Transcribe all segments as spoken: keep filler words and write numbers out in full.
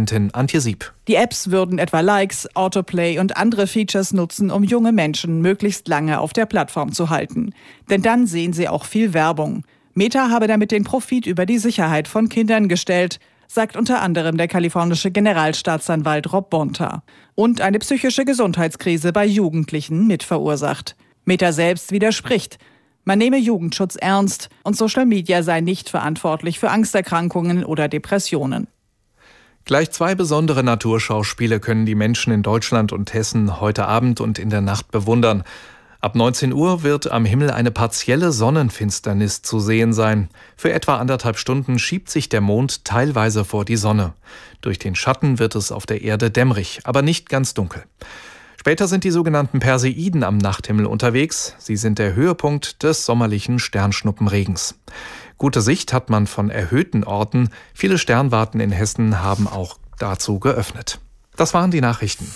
Korrespondentin Antje Sieb. Die Apps würden etwa Likes, Autoplay und andere Features nutzen, um junge Menschen möglichst lange auf der Plattform zu halten. Denn dann sehen sie auch viel Werbung. Meta habe damit den Profit über die Sicherheit von Kindern gestellt, sagt unter anderem der kalifornische Generalstaatsanwalt Rob Bonta. Und eine psychische Gesundheitskrise bei Jugendlichen mitverursacht. Meta selbst widerspricht. Man nehme Jugendschutz ernst und Social Media sei nicht verantwortlich für Angsterkrankungen oder Depressionen. Gleich zwei besondere Naturschauspiele können die Menschen in Deutschland und Hessen heute Abend und in der Nacht bewundern. Ab neunzehn Uhr wird am Himmel eine partielle Sonnenfinsternis zu sehen sein. Für etwa anderthalb Stunden schiebt sich der Mond teilweise vor die Sonne. Durch den Schatten wird es auf der Erde dämmerig, aber nicht ganz dunkel. Später sind die sogenannten Perseiden am Nachthimmel unterwegs. Sie sind der Höhepunkt des sommerlichen Sternschnuppenregens. Gute Sicht hat man von erhöhten Orten. Viele Sternwarten in Hessen haben auch dazu geöffnet. Das waren die Nachrichten.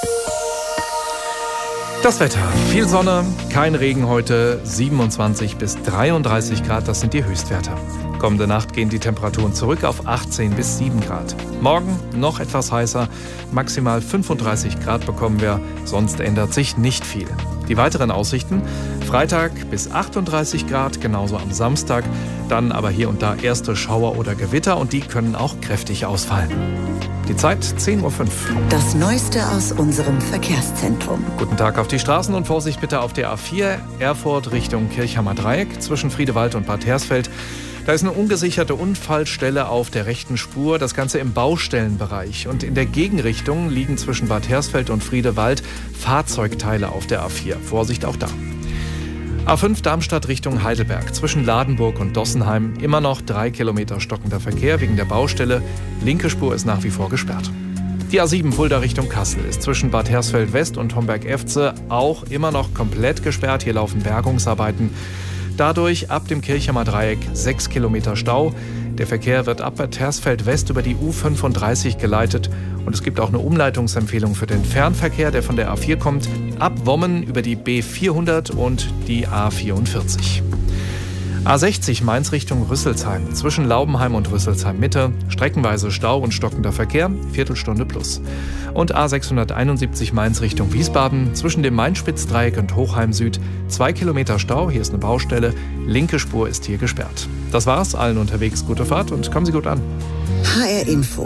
Das Wetter. Viel Sonne, kein Regen heute, siebenundzwanzig bis dreiunddreißig Grad, das sind die Höchstwerte. Kommende Nacht gehen die Temperaturen zurück auf achtzehn bis sieben Grad. Morgen noch etwas heißer, maximal fünfunddreißig Grad bekommen wir, sonst ändert sich nicht viel. Die weiteren Aussichten: Freitag bis achtunddreißig Grad, genauso am Samstag, dann aber hier und da erste Schauer oder Gewitter und die können auch kräftig ausfallen. Die Zeit zehn Uhr fünf. Das Neueste aus unserem Verkehrszentrum. Guten Tag auf die Straßen und Vorsicht bitte auf der A vier, Erfurt Richtung Kirchhammer Dreieck zwischen Friedewald und Bad Hersfeld. Da ist eine ungesicherte Unfallstelle auf der rechten Spur, das Ganze im Baustellenbereich. Und in der Gegenrichtung liegen zwischen Bad Hersfeld und Friedewald Fahrzeugteile auf der A vier. Vorsicht auch da. A fünf Darmstadt Richtung Heidelberg. Zwischen Ladenburg und Dossenheim immer noch drei Kilometer stockender Verkehr wegen der Baustelle. Linke Spur ist nach wie vor gesperrt. Die A sieben Fulda Richtung Kassel ist zwischen Bad Hersfeld West und Homberg-Efze auch immer noch komplett gesperrt. Hier laufen Bergungsarbeiten. Dadurch ab dem Kirchhammer Dreieck sechs Kilometer Stau. Der Verkehr wird ab Bad Hersfeld West über die U fünfunddreißig geleitet. Und es gibt auch eine Umleitungsempfehlung für den Fernverkehr, der von der A vier kommt, ab Wommen über die B vierhundert und die A vierundvierzig. A sechzig Mainz Richtung Rüsselsheim. Zwischen Laubenheim und Rüsselsheim Mitte. Streckenweise Stau und stockender Verkehr. Viertelstunde plus. Und A sechshunderteinundsiebzig Mainz Richtung Wiesbaden. Zwischen dem Main-Spitz-Dreieck und Hochheim Süd. Zwei Kilometer Stau. Hier ist eine Baustelle. Linke Spur ist hier gesperrt. Das war's. Allen unterwegs gute Fahrt und kommen Sie gut an. H R Info.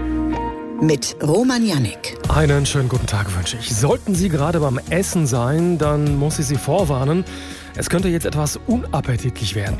Mit Roman Jannik. Einen schönen guten Tag wünsche ich. Sollten Sie gerade beim Essen sein, dann muss ich Sie vorwarnen. Es könnte jetzt etwas unappetitlich werden.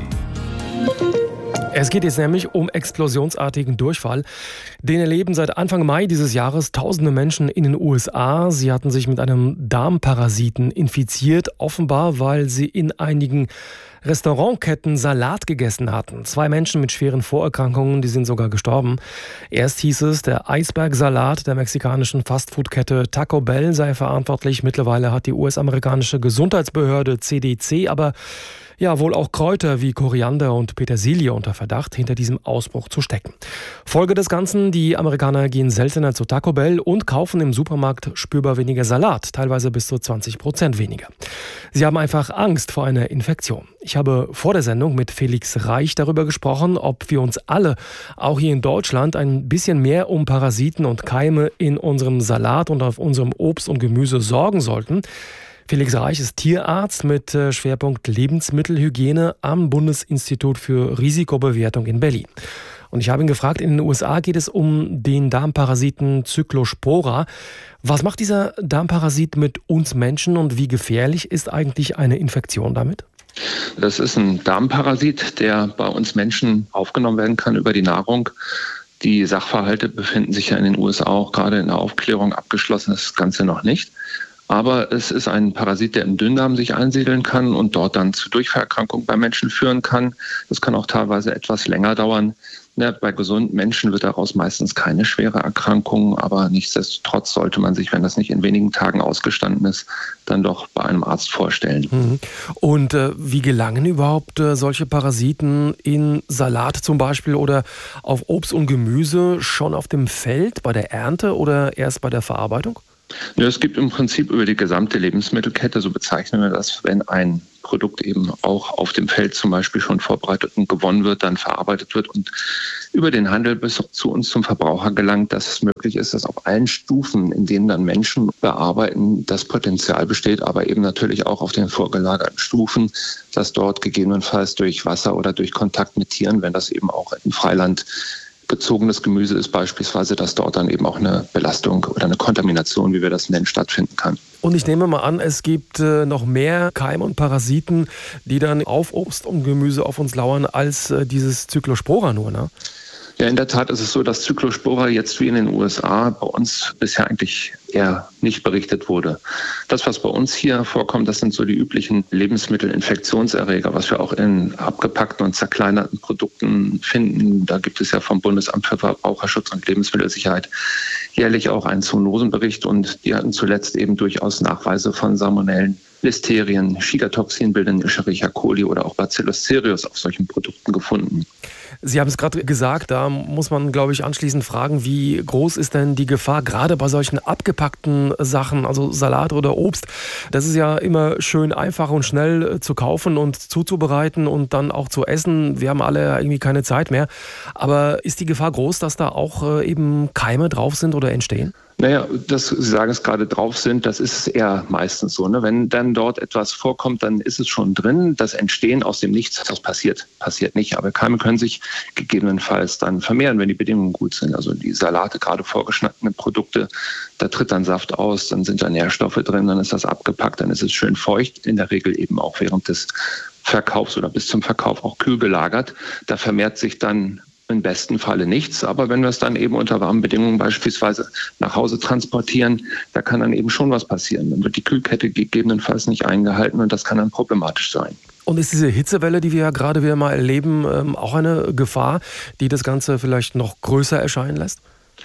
Es geht jetzt nämlich um explosionsartigen Durchfall. Den erleben seit Anfang Mai dieses Jahres tausende Menschen in den U S A. Sie hatten sich mit einem Darmparasiten infiziert, offenbar weil sie in einigen Restaurantketten Salat gegessen hatten. Zwei Menschen mit schweren Vorerkrankungen, die sind sogar gestorben. Erst hieß es, der Eisbergsalat der mexikanischen Fastfood-Kette Taco Bell sei verantwortlich. Mittlerweile hat die U S-amerikanische Gesundheitsbehörde C D C aber ja wohl auch Kräuter wie Koriander und Petersilie unter Verdacht, hinter diesem Ausbruch zu stecken. Folge des Ganzen: Die Amerikaner gehen seltener zu Taco Bell und kaufen im Supermarkt spürbar weniger Salat, teilweise bis zu zwanzig Prozent weniger. Sie haben einfach Angst vor einer Infektion. Ich habe vor der Sendung mit Felix Reich darüber gesprochen, ob wir uns alle, auch hier in Deutschland, ein bisschen mehr um Parasiten und Keime in unserem Salat und auf unserem Obst und Gemüse sorgen sollten. Felix Reich ist Tierarzt mit Schwerpunkt Lebensmittelhygiene am Bundesinstitut für Risikobewertung in Berlin. Und ich habe ihn gefragt, in den U S A geht es um den Darmparasiten Cyclospora. Was macht dieser Darmparasit mit uns Menschen und wie gefährlich ist eigentlich eine Infektion damit? Das ist ein Darmparasit, der bei uns Menschen aufgenommen werden kann über die Nahrung. Die Sachverhalte befinden sich ja in den U S A auch gerade in der Aufklärung. Abgeschlossen ist das Ganze noch nicht. Aber es ist ein Parasit, der im Dünndarm sich einsiedeln kann und dort dann zu Durchfallerkrankungen bei Menschen führen kann. Das kann auch teilweise etwas länger dauern. Ja, bei gesunden Menschen wird daraus meistens keine schwere Erkrankung, aber nichtsdestotrotz sollte man sich, wenn das nicht in wenigen Tagen ausgestanden ist, dann doch bei einem Arzt vorstellen. Und äh, wie gelangen überhaupt äh, solche Parasiten in Salat zum Beispiel oder auf Obst und Gemüse schon auf dem Feld bei der Ernte oder erst bei der Verarbeitung? Ja, es gibt im Prinzip über die gesamte Lebensmittelkette, so bezeichnen wir das, wenn ein Produkt eben auch auf dem Feld zum Beispiel schon vorbereitet und gewonnen wird, dann verarbeitet wird und über den Handel bis zu uns zum Verbraucher gelangt, dass es möglich ist, dass auf allen Stufen, in denen dann Menschen bearbeiten, das Potenzial besteht, aber eben natürlich auch auf den vorgelagerten Stufen, dass dort gegebenenfalls durch Wasser oder durch Kontakt mit Tieren, wenn das eben auch im Freiland gezogenes Gemüse ist beispielsweise, dass dort dann eben auch eine Belastung oder eine Kontamination, wie wir das nennen, stattfinden kann. Und ich nehme mal an, es gibt äh, noch mehr Keime und Parasiten, die dann auf Obst und Gemüse auf uns lauern, als äh, dieses Cyclospora nur, ne? Ja, in der Tat ist es so, dass Cyclospora jetzt wie in den U S A bei uns bisher eigentlich eher nicht berichtet wurde. Das, was bei uns hier vorkommt, das sind so die üblichen Lebensmittelinfektionserreger, was wir auch in abgepackten und zerkleinerten Produkten finden. Da gibt es ja vom Bundesamt für Verbraucherschutz und Lebensmittelsicherheit jährlich auch einen Zoonosenbericht und die hatten zuletzt eben durchaus Nachweise von Salmonellen, Listerien, Shiga-Toxin bildenden Escherichia coli oder auch Bacillus cereus auf solchen Produkten gefunden. Sie haben es gerade gesagt, da muss man, glaube ich, anschließend fragen, wie groß ist denn die Gefahr, gerade bei solchen abgepackten Sachen, also Salat oder Obst. Das ist ja immer schön einfach und schnell zu kaufen und zuzubereiten und dann auch zu essen. Wir haben alle irgendwie keine Zeit mehr. Aber ist die Gefahr groß, dass da auch eben Keime drauf sind oder entstehen? Naja, dass Sie sagen es gerade drauf sind, das ist eher meistens so. Ne? Wenn dann dort etwas vorkommt, dann ist es schon drin. Das Entstehen aus dem Nichts, das passiert, passiert nicht. Aber Keime können sich gegebenenfalls dann vermehren, wenn die Bedingungen gut sind. Also die Salate, gerade vorgeschnittene Produkte, da tritt dann Saft aus, dann sind da Nährstoffe drin, dann ist das abgepackt, dann ist es schön feucht, in der Regel eben auch während des Verkaufs oder bis zum Verkauf auch kühl gelagert. Da vermehrt sich dann im besten Falle nichts, aber wenn wir es dann eben unter warmen Bedingungen beispielsweise nach Hause transportieren, da kann dann eben schon was passieren. Dann wird die Kühlkette gegebenenfalls nicht eingehalten und das kann dann problematisch sein. Und ist diese Hitzewelle, die wir ja gerade wieder mal erleben, auch eine Gefahr, die das Ganze vielleicht noch größer erscheinen lässt?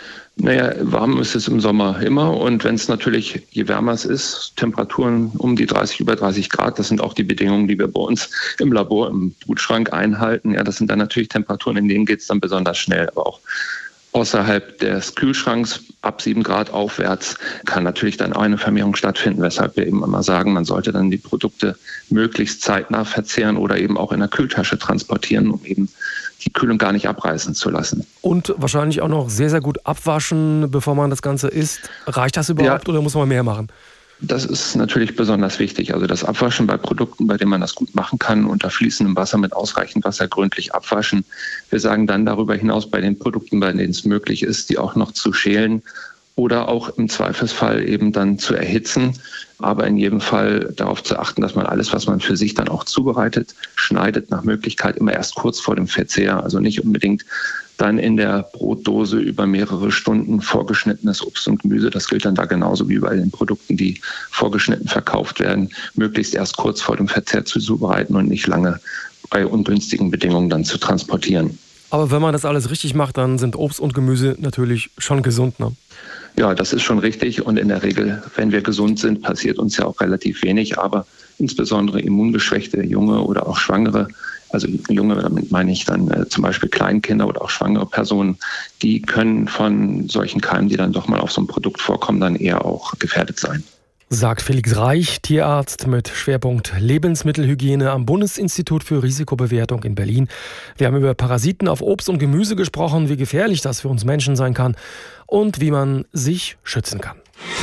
Naja, warm ist es im Sommer immer und wenn es natürlich, je wärmer es ist, Temperaturen um die dreißig, über dreißig Grad, das sind auch die Bedingungen, die wir bei uns im Labor, im Brutschrank einhalten. Ja, das sind dann natürlich Temperaturen, in denen geht es dann besonders schnell, aber auch außerhalb des Kühlschranks ab sieben Grad aufwärts kann natürlich dann auch eine Vermehrung stattfinden, weshalb wir eben immer sagen, man sollte dann die Produkte möglichst zeitnah verzehren oder eben auch in der Kühltasche transportieren, um eben die Kühlung gar nicht abreißen zu lassen. Und wahrscheinlich auch noch sehr, sehr gut abwaschen, bevor man das Ganze isst. Reicht das überhaupt ja, oder muss man mehr machen? Das ist natürlich besonders wichtig. Also das Abwaschen bei Produkten, bei denen man das gut machen kann, unter fließendem Wasser mit ausreichend Wasser gründlich abwaschen. Wir sagen dann darüber hinaus bei den Produkten, bei denen es möglich ist, die auch noch zu schälen oder auch im Zweifelsfall eben dann zu erhitzen. Aber in jedem Fall darauf zu achten, dass man alles, was man für sich dann auch zubereitet, schneidet, nach Möglichkeit immer erst kurz vor dem Verzehr. Also nicht unbedingt dann in der Brotdose über mehrere Stunden vorgeschnittenes Obst und Gemüse. Das gilt dann da genauso wie bei den Produkten, die vorgeschnitten verkauft werden. Möglichst erst kurz vor dem Verzehr zu zubereiten und nicht lange bei ungünstigen Bedingungen dann zu transportieren. Aber wenn man das alles richtig macht, dann sind Obst und Gemüse natürlich schon gesund, ne? Ja, das ist schon richtig. Und in der Regel, wenn wir gesund sind, passiert uns ja auch relativ wenig. Aber insbesondere immungeschwächte Junge oder auch Schwangere, also Junge, damit meine ich dann äh, zum Beispiel Kleinkinder oder auch schwangere Personen, die können von solchen Keimen, die dann doch mal auf so einem Produkt vorkommen, dann eher auch gefährdet sein. Sagt Felix Reich, Tierarzt mit Schwerpunkt Lebensmittelhygiene am Bundesinstitut für Risikobewertung in Berlin. Wir haben über Parasiten auf Obst und Gemüse gesprochen, wie gefährlich das für uns Menschen sein kann und wie man sich schützen kann.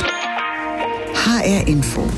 H R Info.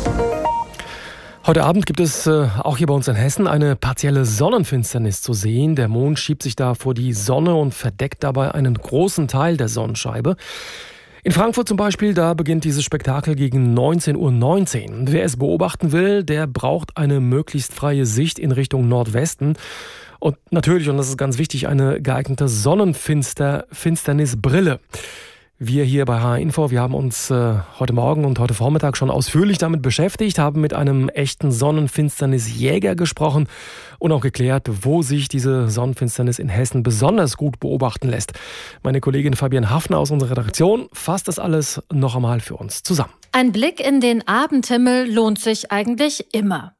Heute Abend gibt es äh, auch hier bei uns in Hessen eine partielle Sonnenfinsternis zu sehen. Der Mond schiebt sich da vor die Sonne und verdeckt dabei einen großen Teil der Sonnenscheibe. In Frankfurt zum Beispiel, da beginnt dieses Spektakel gegen neunzehn Uhr neunzehn. Wer es beobachten will, der braucht eine möglichst freie Sicht in Richtung Nordwesten. Und natürlich, und das ist ganz wichtig, eine geeignete Sonnenfinsternisbrille. Wir hier bei H R Info, wir haben uns äh, heute Morgen und heute Vormittag schon ausführlich damit beschäftigt, haben mit einem echten Sonnenfinsternisjäger gesprochen und auch geklärt, wo sich diese Sonnenfinsternis in Hessen besonders gut beobachten lässt. Meine Kollegin Fabienne Hafner aus unserer Redaktion fasst das alles noch einmal für uns zusammen. Ein Blick in den Abendhimmel lohnt sich eigentlich immer.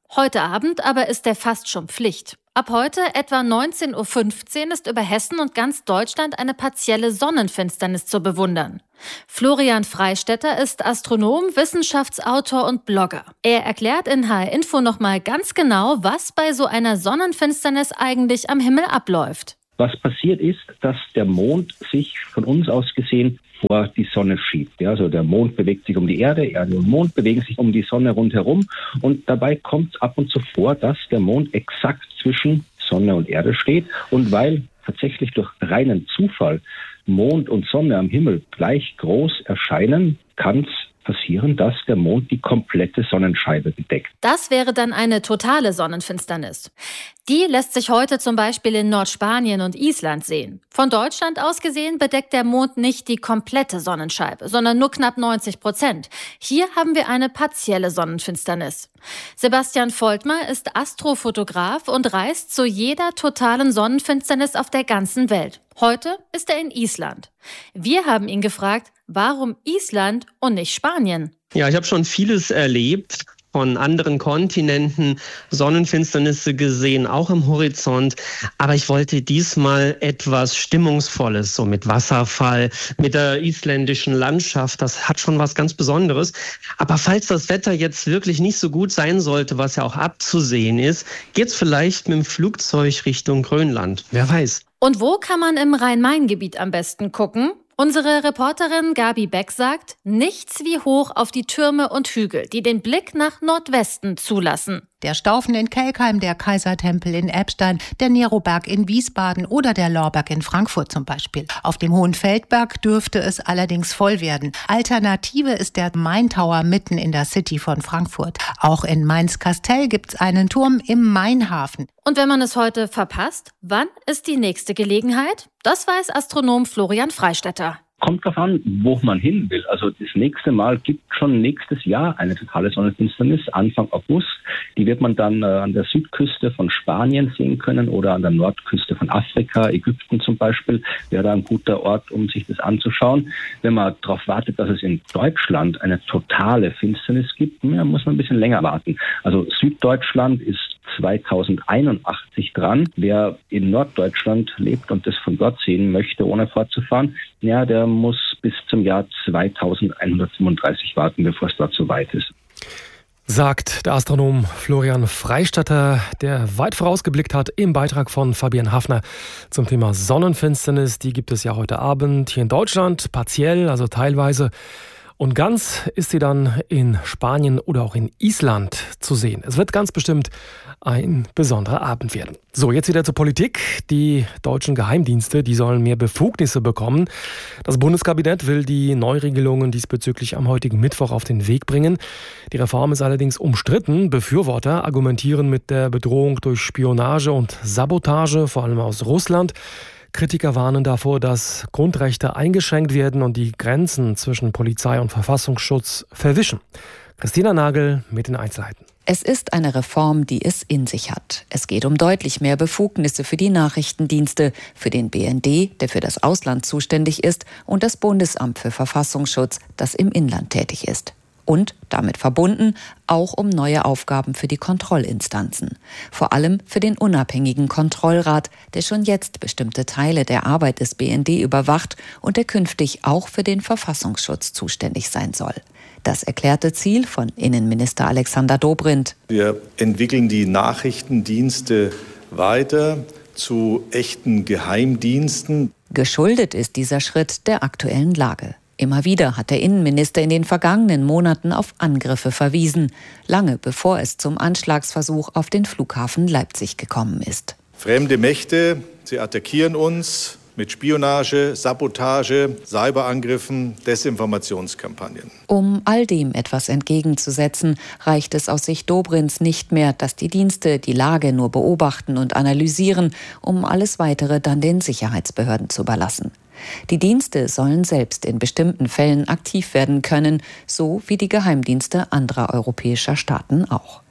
Heute Abend aber ist er fast schon Pflicht. Ab heute, etwa neunzehn Uhr fünfzehn, ist über Hessen und ganz Deutschland eine partielle Sonnenfinsternis zu bewundern. Florian Freistetter ist Astronom, Wissenschaftsautor und Blogger. Er erklärt in H R Info nochmal ganz genau, was bei so einer Sonnenfinsternis eigentlich am Himmel abläuft. Was passiert ist, dass der Mond sich von uns aus gesehen vor die Sonne schiebt. Ja, also der Mond bewegt sich um die Erde, Erde und Mond bewegen sich um die Sonne rundherum und dabei kommt es ab und zu vor, dass der Mond exakt zwischen Sonne und Erde steht und weil tatsächlich durch reinen Zufall Mond und Sonne am Himmel gleich groß erscheinen, kann es passieren, dass der Mond die komplette Sonnenscheibe bedeckt. Das wäre dann eine totale Sonnenfinsternis. Die lässt sich heute zum Beispiel in Nordspanien und Island sehen. Von Deutschland aus gesehen bedeckt der Mond nicht die komplette Sonnenscheibe, sondern nur knapp neunzig Prozent. Hier haben wir eine partielle Sonnenfinsternis. Sebastian Voltmer ist Astrofotograf und reist zu jeder totalen Sonnenfinsternis auf der ganzen Welt. Heute ist er in Island. Wir haben ihn gefragt, warum Island und nicht Spanien? Ja, ich habe schon vieles erlebt. Von anderen Kontinenten, Sonnenfinsternisse gesehen, auch im Horizont. Aber ich wollte diesmal etwas Stimmungsvolles, so mit Wasserfall, mit der isländischen Landschaft. Das hat schon was ganz Besonderes. Aber falls das Wetter jetzt wirklich nicht so gut sein sollte, was ja auch abzusehen ist, geht's vielleicht mit dem Flugzeug Richtung Grönland. Wer weiß. Und wo kann man im Rhein-Main-Gebiet am besten gucken? Unsere Reporterin Gabi Beck sagt, nichts wie hoch auf die Türme und Hügel, die den Blick nach Nordwesten zulassen. Der Staufen in Kelkheim, der Kaisertempel in Eppstein, der Neroberg in Wiesbaden oder der Lorberg in Frankfurt zum Beispiel. Auf dem Hohen Feldberg dürfte es allerdings voll werden. Alternative ist der Main Tower mitten in der City von Frankfurt. Auch in Mainz-Kastell gibt's einen Turm im Mainhafen. Und wenn man es heute verpasst, wann ist die nächste Gelegenheit? Das weiß Astronom Florian Freistetter. Kommt drauf an, wo man hin will. Also das nächste Mal gibt schon nächstes Jahr eine totale Sonnenfinsternis, Anfang August. Die wird man dann äh, an der Südküste von Spanien sehen können oder an der Nordküste von Afrika, Ägypten zum Beispiel, wäre da ein guter Ort, um sich das anzuschauen. Wenn man darauf wartet, dass es in Deutschland eine totale Finsternis gibt, ja, muss man ein bisschen länger warten. Also Süddeutschland ist zweitausendeinundachtzig dran. Wer in Norddeutschland lebt und das von dort sehen möchte, ohne fortzufahren, ja, der muss bis zum Jahr zweitausendeinhundertfünfunddreißig warten, bevor es dort so weit ist. Sagt der Astronom Florian Freistetter, der weit vorausgeblickt hat im Beitrag von Fabian Hafner zum Thema Sonnenfinsternis. Die gibt es ja heute Abend hier in Deutschland, partiell, also teilweise. Und ganz ist sie dann in Spanien oder auch in Island zu sehen. Es wird ganz bestimmt ein besonderer Abend werden. So, jetzt wieder zur Politik. Die deutschen Geheimdienste, die sollen mehr Befugnisse bekommen. Das Bundeskabinett will die Neuregelungen diesbezüglich am heutigen Mittwoch auf den Weg bringen. Die Reform ist allerdings umstritten. Befürworter argumentieren mit der Bedrohung durch Spionage und Sabotage, vor allem aus Russland. Kritiker warnen davor, dass Grundrechte eingeschränkt werden und die Grenzen zwischen Polizei und Verfassungsschutz verwischen. Christina Nagel mit den Einzelheiten. Es ist eine Reform, die es in sich hat. Es geht um deutlich mehr Befugnisse für die Nachrichtendienste, für den B N D, der für das Ausland zuständig ist, und das Bundesamt für Verfassungsschutz, das im Inland tätig ist. Und, damit verbunden, auch um neue Aufgaben für die Kontrollinstanzen. Vor allem für den unabhängigen Kontrollrat, der schon jetzt bestimmte Teile der Arbeit des B N D überwacht und der künftig auch für den Verfassungsschutz zuständig sein soll. Das erklärte Ziel von Innenminister Alexander Dobrindt. Wir entwickeln die Nachrichtendienste weiter zu echten Geheimdiensten. Geschuldet ist dieser Schritt der aktuellen Lage. Immer wieder hat der Innenminister in den vergangenen Monaten auf Angriffe verwiesen, lange bevor es zum Anschlagsversuch auf den Flughafen Leipzig gekommen ist. Fremde Mächte, sie attackieren uns mit Spionage, Sabotage, Cyberangriffen, Desinformationskampagnen. Um all dem etwas entgegenzusetzen, reicht es aus Sicht Dobrindts nicht mehr, dass die Dienste die Lage nur beobachten und analysieren, um alles Weitere dann den Sicherheitsbehörden zu überlassen. Die Dienste sollen selbst in bestimmten Fällen aktiv werden können, so wie die Geheimdienste anderer europäischer Staaten auch.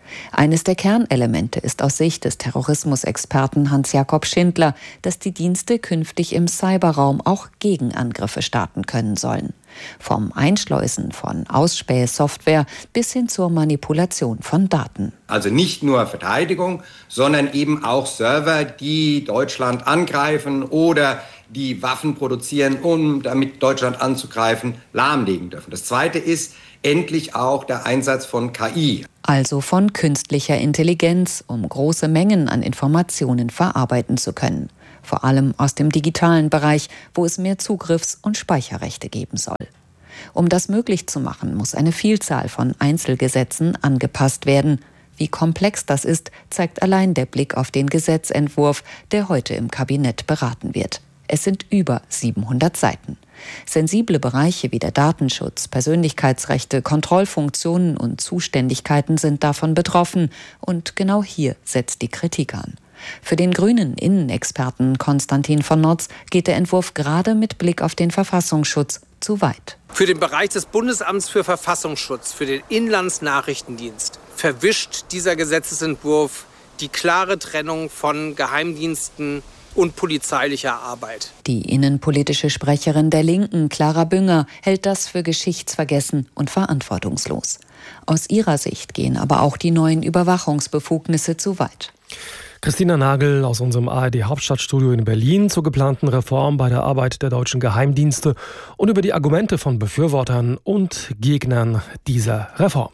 Eines der Kernelemente ist aus Sicht des Terrorismusexperten Hans-Jakob Schindler, dass die Dienste künftig im Cyberraum auch Gegenangriffe starten können sollen. Vom Einschleusen von Ausspähsoftware bis hin zur Manipulation von Daten. Also nicht nur Verteidigung, sondern eben auch Server, die Deutschland angreifen oder die Waffen produzieren, um damit Deutschland anzugreifen, lahmlegen dürfen. Das Zweite ist endlich auch der Einsatz von K I. Also von künstlicher Intelligenz, um große Mengen an Informationen verarbeiten zu können. Vor allem aus dem digitalen Bereich, wo es mehr Zugriffs- und Speicherrechte geben soll. Um das möglich zu machen, muss eine Vielzahl von Einzelgesetzen angepasst werden. Wie komplex das ist, zeigt allein der Blick auf den Gesetzentwurf, der heute im Kabinett beraten wird. Es sind über siebenhundert Seiten. Sensible Bereiche wie der Datenschutz, Persönlichkeitsrechte, Kontrollfunktionen und Zuständigkeiten sind davon betroffen. Und genau hier setzt die Kritik an. Für den grünen Innenexperten Konstantin von Notz geht der Entwurf gerade mit Blick auf den Verfassungsschutz zu weit. Für den Bereich des Bundesamts für Verfassungsschutz, für den Inlandsnachrichtendienst, verwischt dieser Gesetzesentwurf die klare Trennung von Geheimdiensten und polizeilicher Arbeit. Die innenpolitische Sprecherin der Linken, Clara Bünger, hält das für geschichtsvergessen und verantwortungslos. Aus ihrer Sicht gehen aber auch die neuen Überwachungsbefugnisse zu weit. Christina Nagel aus unserem A R D-Hauptstadtstudio in Berlin zur geplanten Reform bei der Arbeit der deutschen Geheimdienste und über die Argumente von Befürwortern und Gegnern dieser Reform.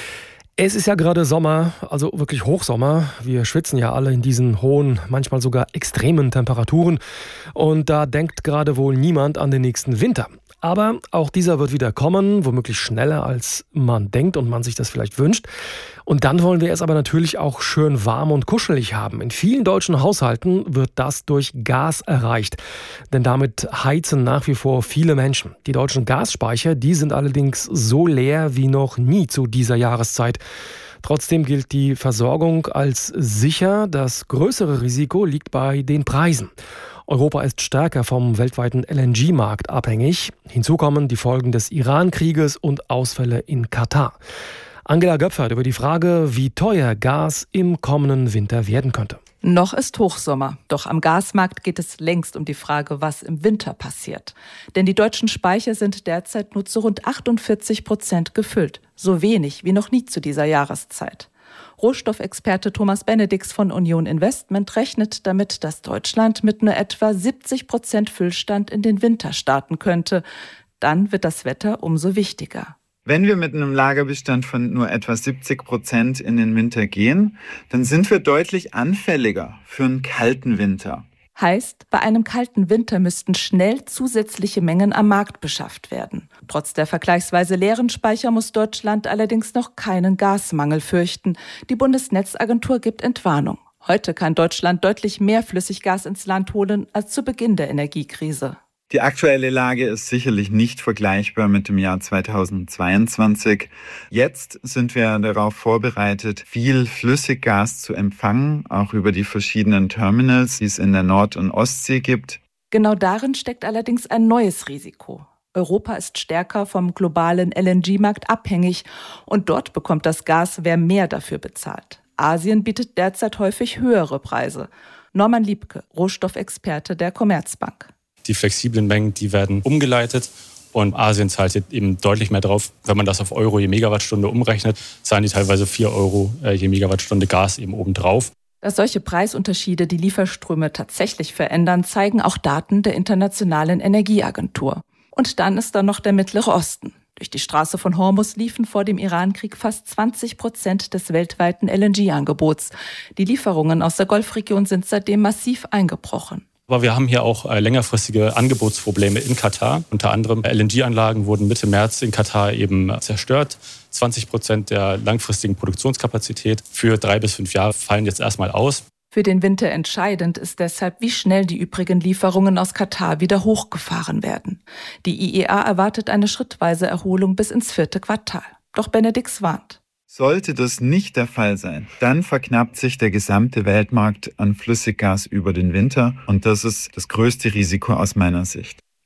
Es ist ja gerade Sommer, also wirklich Hochsommer. Wir schwitzen ja alle in diesen hohen, manchmal sogar extremen Temperaturen. Und da denkt gerade wohl niemand an den nächsten Winter. Aber auch dieser wird wieder kommen, womöglich schneller als man denkt und man sich das vielleicht wünscht. Und dann wollen wir es aber natürlich auch schön warm und kuschelig haben. In vielen deutschen Haushalten wird das durch Gas erreicht. Denn damit heizen nach wie vor viele Menschen. Die deutschen Gasspeicher, die sind allerdings so leer wie noch nie zu dieser Jahreszeit. Trotzdem gilt die Versorgung als sicher. Das größere Risiko liegt bei den Preisen. Europa ist stärker vom weltweiten L N G-Markt abhängig. Hinzu kommen die Folgen des Iran-Krieges und Ausfälle in Katar. Angela Göpfert über die Frage, wie teuer Gas im kommenden Winter werden könnte. Noch ist Hochsommer, doch am Gasmarkt geht es längst um die Frage, was im Winter passiert. Denn die deutschen Speicher sind derzeit nur zu rund achtundvierzig Prozent gefüllt. So wenig wie noch nie zu dieser Jahreszeit. Rohstoffexperte Thomas Benedix von Union Investment rechnet damit, dass Deutschland mit nur etwa siebzig Prozent Füllstand in den Winter starten könnte. Dann wird das Wetter umso wichtiger. Wenn wir mit einem Lagerbestand von nur etwa siebzig Prozent in den Winter gehen, dann sind wir deutlich anfälliger für einen kalten Winter. Heißt, bei einem kalten Winter müssten schnell zusätzliche Mengen am Markt beschafft werden. Trotz der vergleichsweise leeren Speicher muss Deutschland allerdings noch keinen Gasmangel fürchten. Die Bundesnetzagentur gibt Entwarnung. Heute kann Deutschland deutlich mehr Flüssiggas ins Land holen als zu Beginn der Energiekrise. Die aktuelle Lage ist sicherlich nicht vergleichbar mit dem Jahr zweitausendzweiundzwanzig. Jetzt sind wir darauf vorbereitet, viel Flüssiggas zu empfangen, auch über die verschiedenen Terminals, die es in der Nord- und Ostsee gibt. Genau darin steckt allerdings ein neues Risiko. Europa ist stärker vom globalen L N G-Markt abhängig und dort bekommt das Gas, wer mehr dafür bezahlt. Asien bietet derzeit häufig höhere Preise. Norman Liebke, Rohstoffexperte der Commerzbank. Die flexiblen Mengen, die werden umgeleitet und Asien zahlt eben deutlich mehr drauf. Wenn man das auf Euro je Megawattstunde umrechnet, zahlen die teilweise vier Euro je Megawattstunde Gas eben obendrauf. Dass solche Preisunterschiede die Lieferströme tatsächlich verändern, zeigen auch Daten der Internationalen Energieagentur. Und dann ist da noch der Mittlere Osten. Durch die Straße von Hormuz liefen vor dem Irankrieg fast zwanzig Prozent des weltweiten L N G-Angebots. Die Lieferungen aus der Golfregion sind seitdem massiv eingebrochen. Aber wir haben hier auch längerfristige Angebotsprobleme in Katar. Unter anderem L N G-Anlagen wurden Mitte März in Katar eben zerstört. zwanzig Prozent der langfristigen Produktionskapazität für drei bis fünf Jahre fallen jetzt erstmal aus. Für den Winter entscheidend ist deshalb, wie schnell die übrigen Lieferungen aus Katar wieder hochgefahren werden. Die I E A erwartet eine schrittweise Erholung bis ins vierte Quartal. Doch Benedix warnt. Sollte das nicht der Fall sein, dann verknappt sich der gesamte Weltmarkt an Flüssiggas über den Winter und das ist das größte Risiko aus meiner Sicht.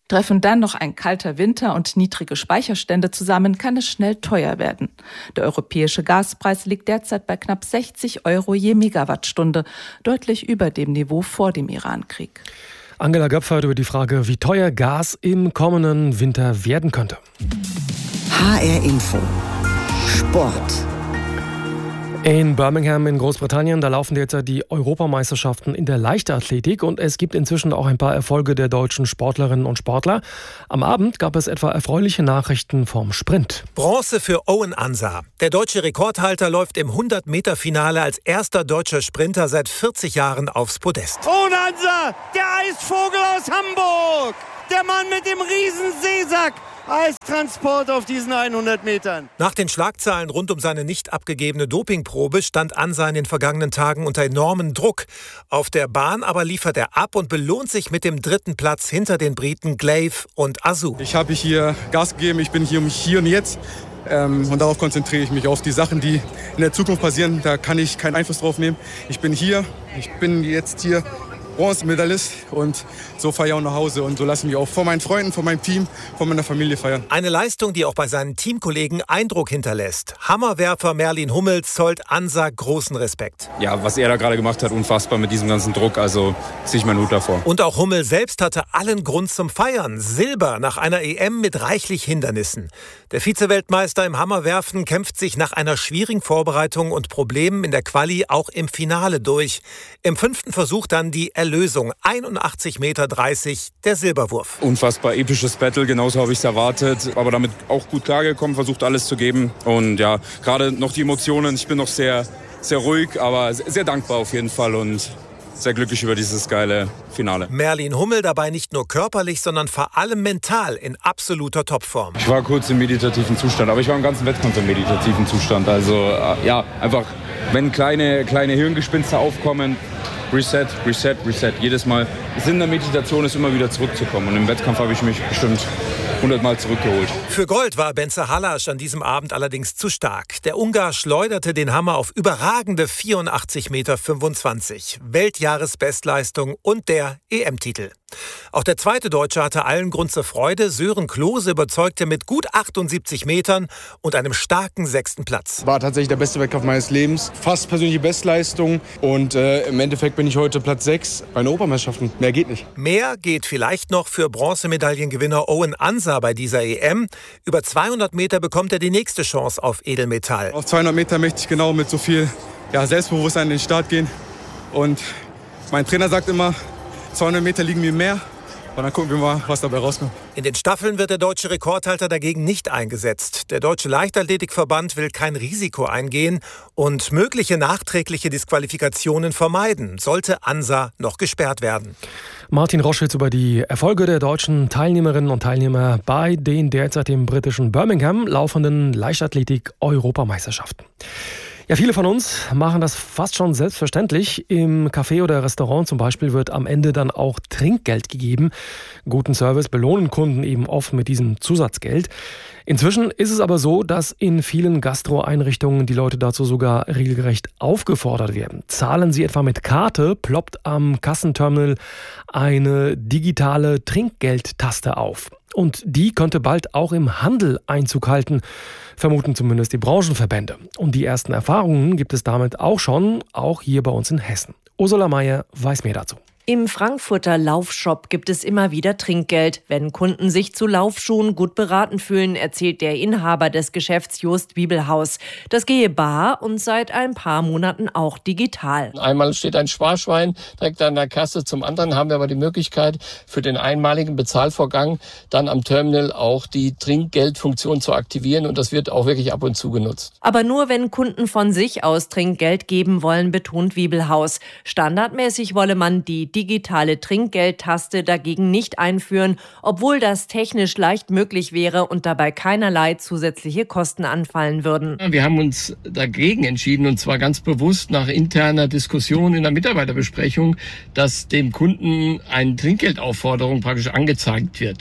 Treffen dann noch ein kalter Winter und niedrige Speicherstände zusammen, kann es schnell teuer werden. Der europäische Gaspreis liegt derzeit bei knapp sechzig Euro je Megawattstunde, deutlich über dem Niveau vor dem Irankrieg. Angela Göpfert über die Frage, wie teuer Gas im kommenden Winter werden könnte. H R Info. Sport. In Birmingham in Großbritannien, da laufen derzeit die Europameisterschaften in der Leichtathletik und es gibt inzwischen auch ein paar Erfolge der deutschen Sportlerinnen und Sportler. Am Abend gab es etwa erfreuliche Nachrichten vom Sprint. Bronze für Owen Ansa. Der deutsche Rekordhalter läuft im hundert-Meter-Finale als erster deutscher Sprinter seit vierzig Jahren aufs Podest. Owen Ansa, der Eisvogel aus Hamburg, der Mann mit dem riesen Seesack. Eistransport auf diesen hundert Metern. Nach den Schlagzeilen rund um seine nicht abgegebene Dopingprobe stand Ansa in den vergangenen Tagen unter enormem Druck. Auf der Bahn aber liefert er ab und belohnt sich mit dem dritten Platz hinter den Briten Glaive und Azu. Ich habe hier Gas gegeben, ich bin hier um mich hier und jetzt. Ähm, und darauf konzentriere ich mich, auf die Sachen, die in der Zukunft passieren. Da kann ich keinen Einfluss drauf nehmen. Ich bin hier, ich bin jetzt hier Bronzemedaillist und so fahre ich auch nach Hause und so lasse ich mich auch vor meinen Freunden, vor meinem Team, vor meiner Familie feiern. Eine Leistung, die auch bei seinen Teamkollegen Eindruck hinterlässt. Hammerwerfer Merlin Hummels zollt Ansa großen Respekt. Ja, was er da gerade gemacht hat, unfassbar mit diesem ganzen Druck, also ziehe ich meinen Hut davor. Und auch Hummel selbst hatte allen Grund zum Feiern. Silber nach einer E M mit reichlich Hindernissen. Der Vize-Weltmeister im Hammerwerfen kämpft sich nach einer schwierigen Vorbereitung und Problemen in der Quali auch im Finale durch. Im fünften Versuch dann die Erlösung. einundachtzig Meter dreißig, der Silberwurf. Unfassbar episches Battle, genauso habe ich es erwartet. Aber damit auch gut klargekommen, versucht alles zu geben. Und ja, gerade noch die Emotionen. Ich bin noch sehr, sehr ruhig, aber sehr dankbar auf jeden Fall und sehr glücklich über dieses geile Finale. Merlin Hummel dabei nicht nur körperlich, sondern vor allem mental in absoluter Topform. Ich war kurz im meditativen Zustand, aber ich war im ganzen Wettkampf im meditativen Zustand. Also ja, einfach, wenn kleine, kleine Hirngespinste aufkommen, Reset, Reset, Reset. Jedes Mal. Der Sinn der Meditation ist immer wieder zurückzukommen. Und im Wettkampf habe ich mich bestimmt hundertmal zurückgeholt. Für Gold war Bence Hallasch an diesem Abend allerdings zu stark. Der Ungar schleuderte den Hammer auf überragende vierundachtzig Meter fünfundzwanzig. Weltjahresbestleistung und der E M-Titel. Auch der zweite Deutsche hatte allen Grund zur Freude. Sören Klose überzeugte mit gut achtundsiebzig Metern und einem starken sechsten Platz. War tatsächlich der beste Wettkampf meines Lebens. Fast persönliche Bestleistung. Und äh, im Endeffekt bin ich heute Platz sechs bei den Europameisterschaften. Mehr geht nicht. Mehr geht vielleicht noch für Bronzemedaillengewinner Owen Ansa bei dieser E M. Über zweihundert Meter bekommt er die nächste Chance auf Edelmetall. Auf zweihundert Meter möchte ich genau mit so viel ja, Selbstbewusstsein in den Start gehen. Und mein Trainer sagt immer, zweihundert Meter liegen mir mehr. Und dann gucken wir mal, was dabei rauskommt. In den Staffeln wird der deutsche Rekordhalter dagegen nicht eingesetzt. Der Deutsche Leichtathletikverband will kein Risiko eingehen und mögliche nachträgliche Disqualifikationen vermeiden, sollte Ansa noch gesperrt werden. Martin Roschwitz über die Erfolge der deutschen Teilnehmerinnen und Teilnehmer bei den derzeit im britischen Birmingham laufenden Leichtathletik-Europameisterschaften. Ja, viele von uns machen das fast schon selbstverständlich. Im Café oder Restaurant zum Beispiel wird am Ende dann auch Trinkgeld gegeben. Guten Service belohnen Kunden eben oft mit diesem Zusatzgeld. Inzwischen ist es aber so, dass in vielen Gastro-Einrichtungen die Leute dazu sogar regelrecht aufgefordert werden. Zahlen sie etwa mit Karte, ploppt am Kassenterminal eine digitale Trinkgeldtaste auf. Und die könnte bald auch im Handel Einzug halten, vermuten zumindest die Branchenverbände. Und die ersten Erfahrungen gibt es damit auch schon, auch hier bei uns in Hessen. Ursula Meier weiß mehr dazu. Im Frankfurter Laufshop gibt es immer wieder Trinkgeld, wenn Kunden sich zu Laufschuhen gut beraten fühlen, erzählt der Inhaber des Geschäfts Just Bibelhaus. Das gehe bar und seit ein paar Monaten auch digital. Einmal steht ein Sparschwein direkt an der Kasse, zum anderen haben wir aber die Möglichkeit, für den einmaligen Bezahlvorgang dann am Terminal auch die Trinkgeldfunktion zu aktivieren und das wird auch wirklich ab und zu genutzt. Aber nur wenn Kunden von sich aus Trinkgeld geben wollen, betont Bibelhaus. Standardmäßig wolle man die digitale Trinkgeldtaste dagegen nicht einführen, obwohl das technisch leicht möglich wäre und dabei keinerlei zusätzliche Kosten anfallen würden. Wir haben uns dagegen entschieden, und zwar ganz bewusst nach interner Diskussion in der Mitarbeiterbesprechung, dass dem Kunden eine Trinkgeldaufforderung praktisch angezeigt wird.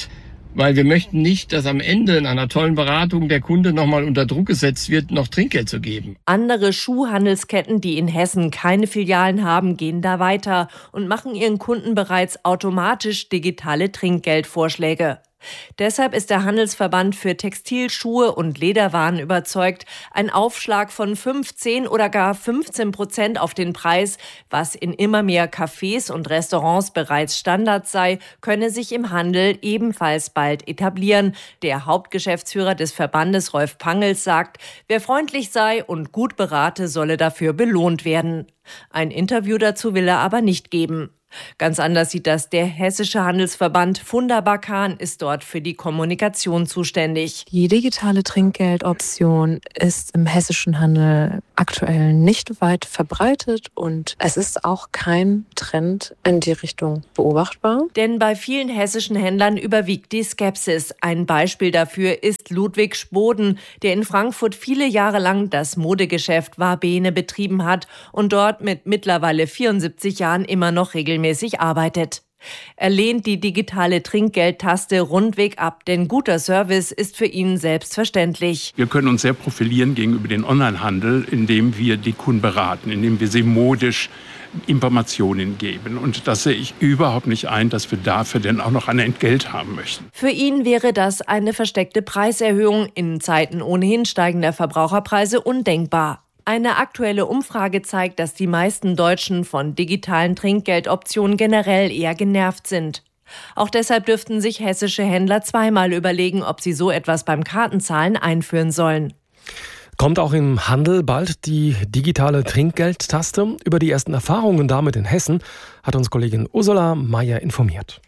Weil wir möchten nicht, dass am Ende in einer tollen Beratung der Kunde nochmal unter Druck gesetzt wird, noch Trinkgeld zu geben. Andere Schuhhandelsketten, die in Hessen keine Filialen haben, gehen da weiter und machen ihren Kunden bereits automatisch digitale Trinkgeldvorschläge. Deshalb ist der Handelsverband für Textil-, Schuhe und Lederwaren überzeugt, ein Aufschlag von fünfzehn oder gar fünfzehn Prozent auf den Preis, was in immer mehr Cafés und Restaurants bereits Standard sei, könne sich im Handel ebenfalls bald etablieren. Der Hauptgeschäftsführer des Verbandes, Rolf Pangels, sagt, wer freundlich sei und gut berate, solle dafür belohnt werden. Ein Interview dazu will er aber nicht geben. Ganz anders sieht das der hessische Handelsverband. Funda Bakan ist dort für die Kommunikation zuständig. Die digitale Trinkgeldoption ist im hessischen Handel aktuell nicht weit verbreitet und es ist auch kein Trend in die Richtung beobachtbar. Denn bei vielen hessischen Händlern überwiegt die Skepsis. Ein Beispiel dafür ist Ludwig Spoden, der in Frankfurt viele Jahre lang das Modegeschäft Wabene betrieben hat und dort mit mittlerweile vierundsiebzig Jahren immer noch regelmäßig mäßig arbeitet. Er lehnt die digitale Trinkgeldtaste rundweg ab, denn guter Service ist für ihn selbstverständlich. Wir können uns sehr profilieren gegenüber dem Onlinehandel, indem wir die Kunden beraten, indem wir sie modisch Informationen geben. Und das sehe ich überhaupt nicht ein, dass wir dafür denn auch noch ein Entgelt haben möchten. Für ihn wäre das eine versteckte Preiserhöhung in Zeiten ohnehin steigender Verbraucherpreise undenkbar. Eine aktuelle Umfrage zeigt, dass die meisten Deutschen von digitalen Trinkgeldoptionen generell eher genervt sind. Auch deshalb dürften sich hessische Händler zweimal überlegen, ob sie so etwas beim Kartenzahlen einführen sollen. Kommt auch im Handel bald die digitale Trinkgeldtaste? Über die ersten Erfahrungen damit in Hessen hat uns Kollegin Ursula Meyer informiert.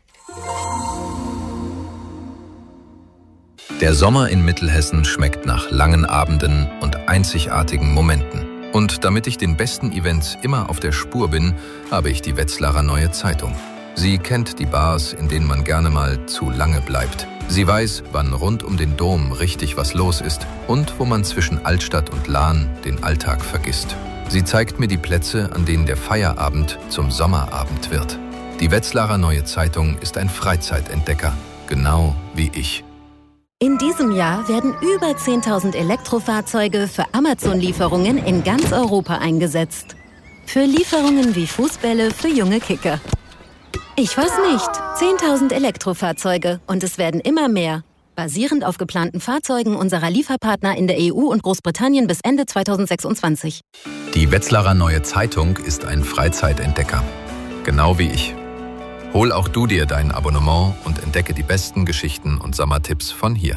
Der Sommer in Mittelhessen schmeckt nach langen Abenden und einzigartigen Momenten. Und damit ich den besten Events immer auf der Spur bin, habe ich die Wetzlarer Neue Zeitung. Sie kennt die Bars, in denen man gerne mal zu lange bleibt. Sie weiß, wann rund um den Dom richtig was los ist und wo man zwischen Altstadt und Lahn den Alltag vergisst. Sie zeigt mir die Plätze, an denen der Feierabend zum Sommerabend wird. Die Wetzlarer Neue Zeitung ist ein Freizeitentdecker, genau wie ich. In diesem Jahr werden über zehntausend Elektrofahrzeuge für Amazon-Lieferungen in ganz Europa eingesetzt. Für Lieferungen wie Fußbälle für junge Kicker. Ich weiß nicht, zehntausend Elektrofahrzeuge und es werden immer mehr. Basierend auf geplanten Fahrzeugen unserer Lieferpartner in der E U und Großbritannien bis Ende zweitausendsechsundzwanzig. Die Wetzlarer Neue Zeitung ist ein Freizeitentdecker, genau wie ich. Hol auch du dir dein Abonnement und entdecke die besten Geschichten und Sommertipps von hier.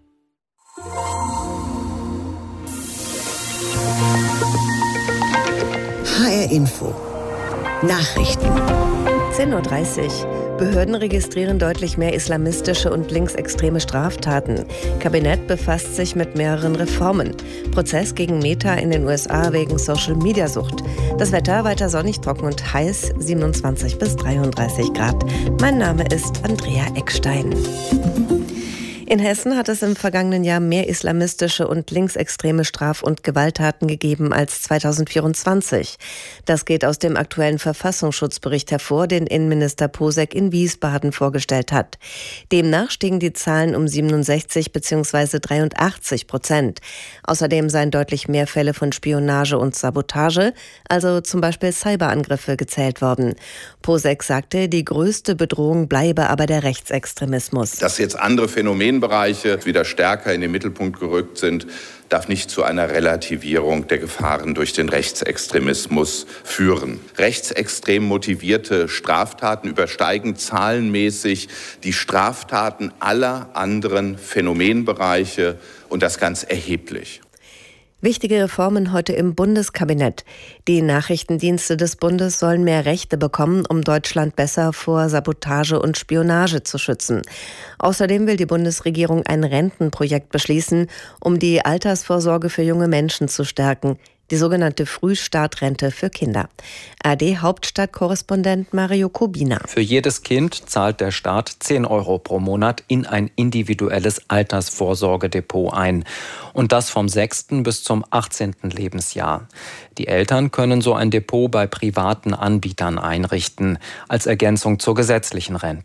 H R Info Nachrichten. zehn Uhr dreißig. Behörden registrieren deutlich mehr islamistische und linksextreme Straftaten. Kabinett befasst sich mit mehreren Reformen. Prozess gegen Meta in den U S A wegen Social-Media-Sucht. Das Wetter weiter sonnig, trocken und heiß, siebenundzwanzig bis dreiunddreißig Grad. Mein Name ist Andrea Eckstein. In Hessen hat es im vergangenen Jahr mehr islamistische und linksextreme Straf- und Gewalttaten gegeben als zweitausendvierundzwanzig. Das geht aus dem aktuellen Verfassungsschutzbericht hervor, den Innenminister Posek in Wiesbaden vorgestellt hat. Demnach stiegen die Zahlen um siebenundsechzig bzw. dreiundachtzig Prozent. Außerdem seien deutlich mehr Fälle von Spionage und Sabotage, also zum Beispiel Cyberangriffe, gezählt worden. Posek sagte, die größte Bedrohung bleibe aber der Rechtsextremismus. Dass jetzt andere Phänomene Bereiche wieder stärker in den Mittelpunkt gerückt sind, darf nicht zu einer Relativierung der Gefahren durch den Rechtsextremismus führen. Rechtsextrem motivierte Straftaten übersteigen zahlenmäßig die Straftaten aller anderen Phänomenbereiche und das ganz erheblich. Wichtige Reformen heute im Bundeskabinett. Die Nachrichtendienste des Bundes sollen mehr Rechte bekommen, um Deutschland besser vor Sabotage und Spionage zu schützen. Außerdem will die Bundesregierung ein Rentenprojekt beschließen, um die Altersvorsorge für junge Menschen zu stärken. Die sogenannte Frühstartrente für Kinder. A R D-Hauptstadtkorrespondent Mario Kubina. Für jedes Kind zahlt der Staat zehn Euro pro Monat in ein individuelles Altersvorsorgedepot ein. Und das vom sechsten bis zum achtzehnten Lebensjahr. Die Eltern können so ein Depot bei privaten Anbietern einrichten, als Ergänzung zur gesetzlichen Rente.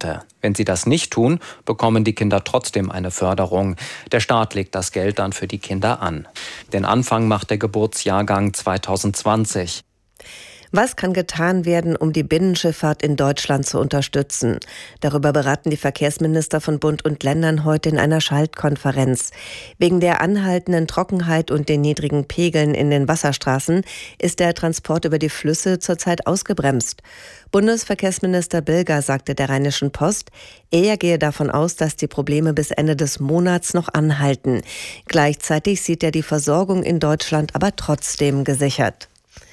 Wenn sie das nicht tun, bekommen die Kinder trotzdem eine Förderung. Der Staat legt das Geld dann für die Kinder an. Den Anfang macht der Geburtsjahrgang zweitausendzwanzig. Was kann getan werden, um die Binnenschifffahrt in Deutschland zu unterstützen? Darüber beraten die Verkehrsminister von Bund und Ländern heute in einer Schaltkonferenz. Wegen der anhaltenden Trockenheit und den niedrigen Pegeln in den Wasserstraßen ist der Transport über die Flüsse zurzeit ausgebremst. Bundesverkehrsminister Bilger sagte der Rheinischen Post, er gehe davon aus, dass die Probleme bis Ende des Monats noch anhalten. Gleichzeitig sieht er die Versorgung in Deutschland aber trotzdem gesichert.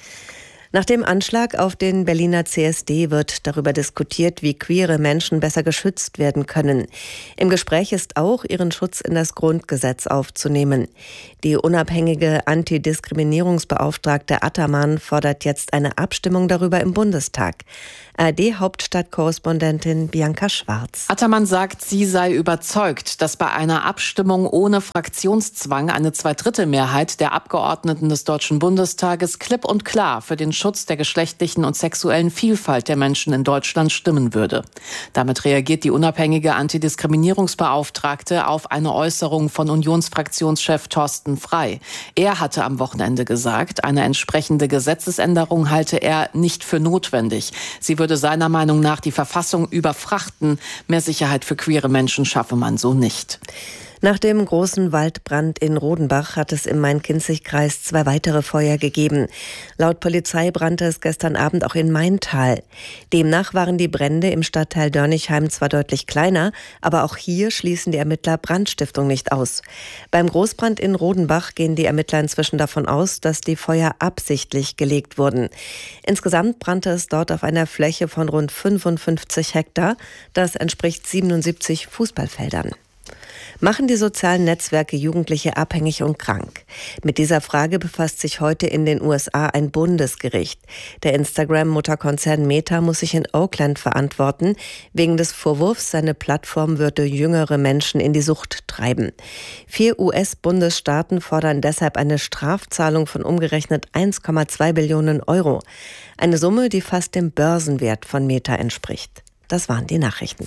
Nach dem Anschlag auf den Berliner C S D wird darüber diskutiert, wie queere Menschen besser geschützt werden können. Im Gespräch ist auch, ihren Schutz in das Grundgesetz aufzunehmen. Die unabhängige Antidiskriminierungsbeauftragte Attermann fordert jetzt eine Abstimmung darüber im Bundestag. A R D-Hauptstadtkorrespondentin Bianca Schwarz. Attermann sagt, sie sei überzeugt, dass bei einer Abstimmung ohne Fraktionszwang eine Zweidrittelmehrheit der Abgeordneten des Deutschen Bundestages klipp und klar für den Schutz der geschlechtlichen und sexuellen Vielfalt der Menschen in Deutschland stimmen würde. Damit reagiert die unabhängige Antidiskriminierungsbeauftragte auf eine Äußerung von Unionsfraktionschef Thorsten Frey. Er hatte am Wochenende gesagt, eine entsprechende Gesetzesänderung halte er nicht für notwendig. Sie würde seiner Meinung nach die Verfassung überfrachten. Mehr Sicherheit für queere Menschen schaffe man so nicht. Nach dem großen Waldbrand in Rodenbach hat es im Main-Kinzig-Kreis zwei weitere Feuer gegeben. Laut Polizei brannte es gestern Abend auch in Maintal. Demnach waren die Brände im Stadtteil Dörnigheim zwar deutlich kleiner, aber auch hier schließen die Ermittler Brandstiftung nicht aus. Beim Großbrand in Rodenbach gehen die Ermittler inzwischen davon aus, dass die Feuer absichtlich gelegt wurden. Insgesamt brannte es dort auf einer Fläche von rund fünfundfünfzig Hektar. Das entspricht siebenundsiebzig Fußballfeldern. Machen die sozialen Netzwerke Jugendliche abhängig und krank? Mit dieser Frage befasst sich heute in den U S A ein Bundesgericht. Der Instagram-Mutterkonzern Meta muss sich in Oakland verantworten, wegen des Vorwurfs, seine Plattform würde jüngere Menschen in die Sucht treiben. Vier U S-Bundesstaaten fordern deshalb eine Strafzahlung von umgerechnet eins Komma zwei Billionen Euro. Eine Summe, die fast dem Börsenwert von Meta entspricht. Das waren die Nachrichten.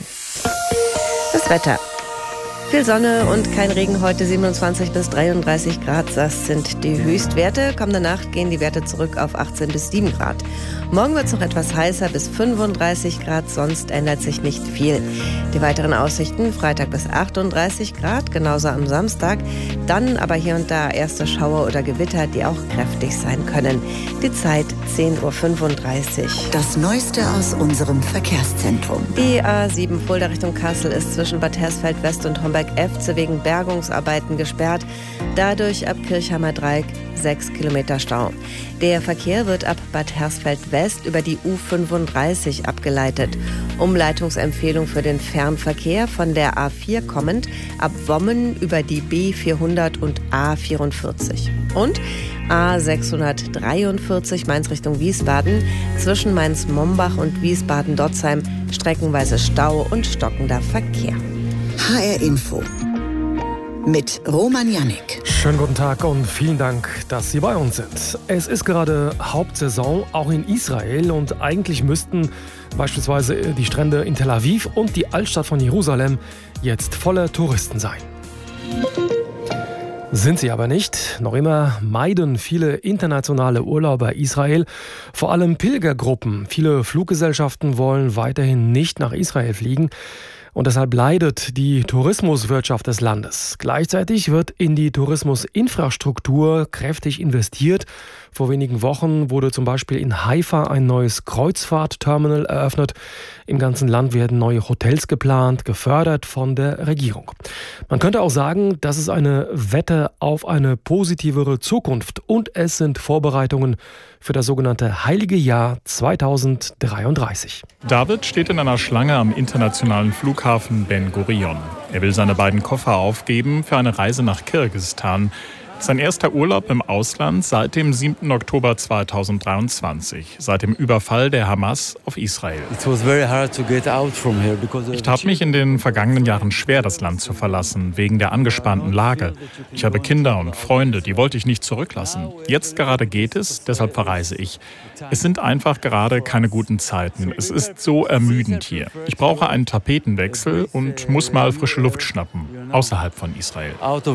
Das Wetter. Viel Sonne und kein Regen heute, siebenundzwanzig bis dreiunddreißig Grad, das sind die Höchstwerte. Kommende Nacht gehen die Werte zurück auf achtzehn bis sieben Grad. Morgen wird es noch etwas heißer, bis fünfunddreißig Grad, sonst ändert sich nicht viel. Die weiteren Aussichten, Freitag bis achtunddreißig Grad, genauso am Samstag. Dann aber hier und da erste Schauer oder Gewitter, die auch kräftig sein können. Die Zeit zehn Uhr fünfunddreißig. Das Neueste aus unserem Verkehrszentrum. Die A sieben Fulda Richtung Kassel ist zwischen Bad Hersfeld West und Homberg-Efze wegen Bergungsarbeiten gesperrt. Dadurch ab Kirchheimer Dreieck sechs Kilometer Stau. Der Verkehr wird ab Bad Hersfeld West über die U fünfunddreißig abgeleitet. Umleitungsempfehlung für den Fernverkehr von der A vier kommend ab Wommen über die B vierhundert und A vierundvierzig. Und A sechshundertdreiundvierzig Mainz Richtung Wiesbaden zwischen Mainz-Mombach und Wiesbaden-Dotzheim streckenweise Stau und stockender Verkehr. H R Info mit Roman Jannik. Schönen guten Tag und vielen Dank, dass Sie bei uns sind. Es ist gerade Hauptsaison, auch in Israel, und eigentlich müssten beispielsweise die Strände in Tel Aviv und die Altstadt von Jerusalem jetzt voller Touristen sein. Sind sie aber nicht. Noch immer meiden viele internationale Urlauber Israel, vor allem Pilgergruppen. Viele Fluggesellschaften wollen weiterhin nicht nach Israel fliegen. Und deshalb leidet die Tourismuswirtschaft des Landes. Gleichzeitig wird in die Tourismusinfrastruktur kräftig investiert. Vor wenigen Wochen wurde zum Beispiel in Haifa ein neues Kreuzfahrtterminal eröffnet. Im ganzen Land werden neue Hotels geplant, gefördert von der Regierung. Man könnte auch sagen, das ist eine Wette auf eine positivere Zukunft. Und es sind Vorbereitungen für das sogenannte Heilige Jahr zweitausenddreiunddreißig. David steht in einer Schlange am internationalen Flughafen Ben Gurion. Er will seine beiden Koffer aufgeben für eine Reise nach Kirgisistan. Sein erster Urlaub im Ausland seit dem siebten Oktober zweitausenddreiundzwanzig, seit dem Überfall der Hamas auf Israel. Ich tat mich in den vergangenen Jahren schwer, das Land zu verlassen, wegen der angespannten Lage. Ich habe Kinder und Freunde, die wollte ich nicht zurücklassen. Jetzt gerade geht es, deshalb verreise ich. Es sind einfach gerade keine guten Zeiten. Es ist so ermüdend hier. Ich brauche einen Tapetenwechsel und muss mal frische Luft schnappen, außerhalb von Israel.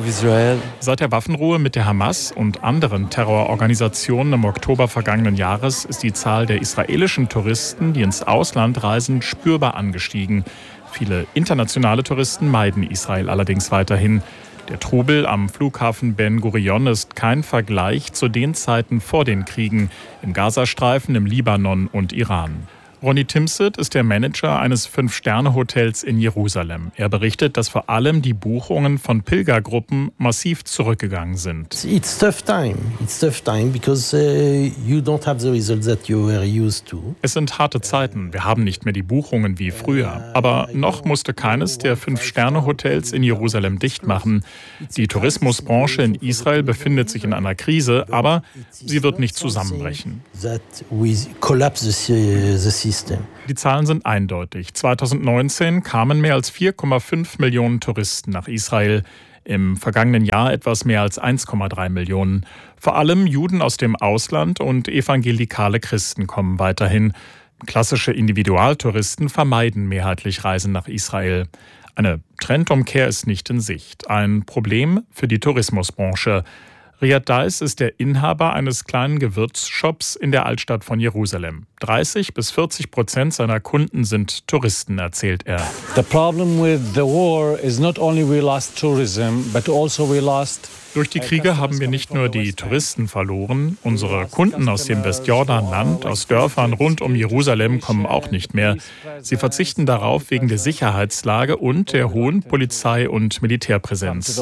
Seit der Waffenruhe mit der Hamas und anderen Terrororganisationen im Oktober vergangenen Jahres ist die Zahl der israelischen Touristen, die ins Ausland reisen, spürbar angestiegen. Viele internationale Touristen meiden Israel allerdings weiterhin. Der Trubel am Flughafen Ben Gurion ist kein Vergleich zu den Zeiten vor den Kriegen im Gazastreifen, im Libanon und Iran. Ronny Timsit ist der Manager eines Fünf-Sterne-Hotels in Jerusalem. Er berichtet, dass vor allem die Buchungen von Pilgergruppen massiv zurückgegangen sind. It's tough time. It's tough time because uh, you don't have the results that you were used to. Es sind harte Zeiten. Wir haben nicht mehr die Buchungen wie früher. Aber noch musste keines der Fünf-Sterne-Hotels in Jerusalem dicht machen. Die Tourismusbranche in Israel befindet sich in einer Krise, aber sie wird nicht zusammenbrechen. That we collapse the, the system. Die Zahlen sind eindeutig. zweitausendneunzehn kamen mehr als vier Komma fünf Millionen Touristen nach Israel. Im vergangenen Jahr etwas mehr als eins Komma drei Millionen. Vor allem Juden aus dem Ausland und evangelikale Christen kommen weiterhin. Klassische Individualtouristen vermeiden mehrheitlich Reisen nach Israel. Eine Trendumkehr ist nicht in Sicht. Ein Problem für die Tourismusbranche. Riyad Dais ist der Inhaber eines kleinen Gewürzshops in der Altstadt von Jerusalem. dreißig bis vierzig Prozent seiner Kunden sind Touristen, erzählt er. The problem with the war is not only we lost tourism, but also we lost. Durch die Kriege haben wir nicht nur die Touristen verloren, unsere Kunden aus dem Westjordanland, aus Dörfern rund um Jerusalem kommen auch nicht mehr. Sie verzichten darauf wegen der Sicherheitslage und der hohen Polizei- und Militärpräsenz.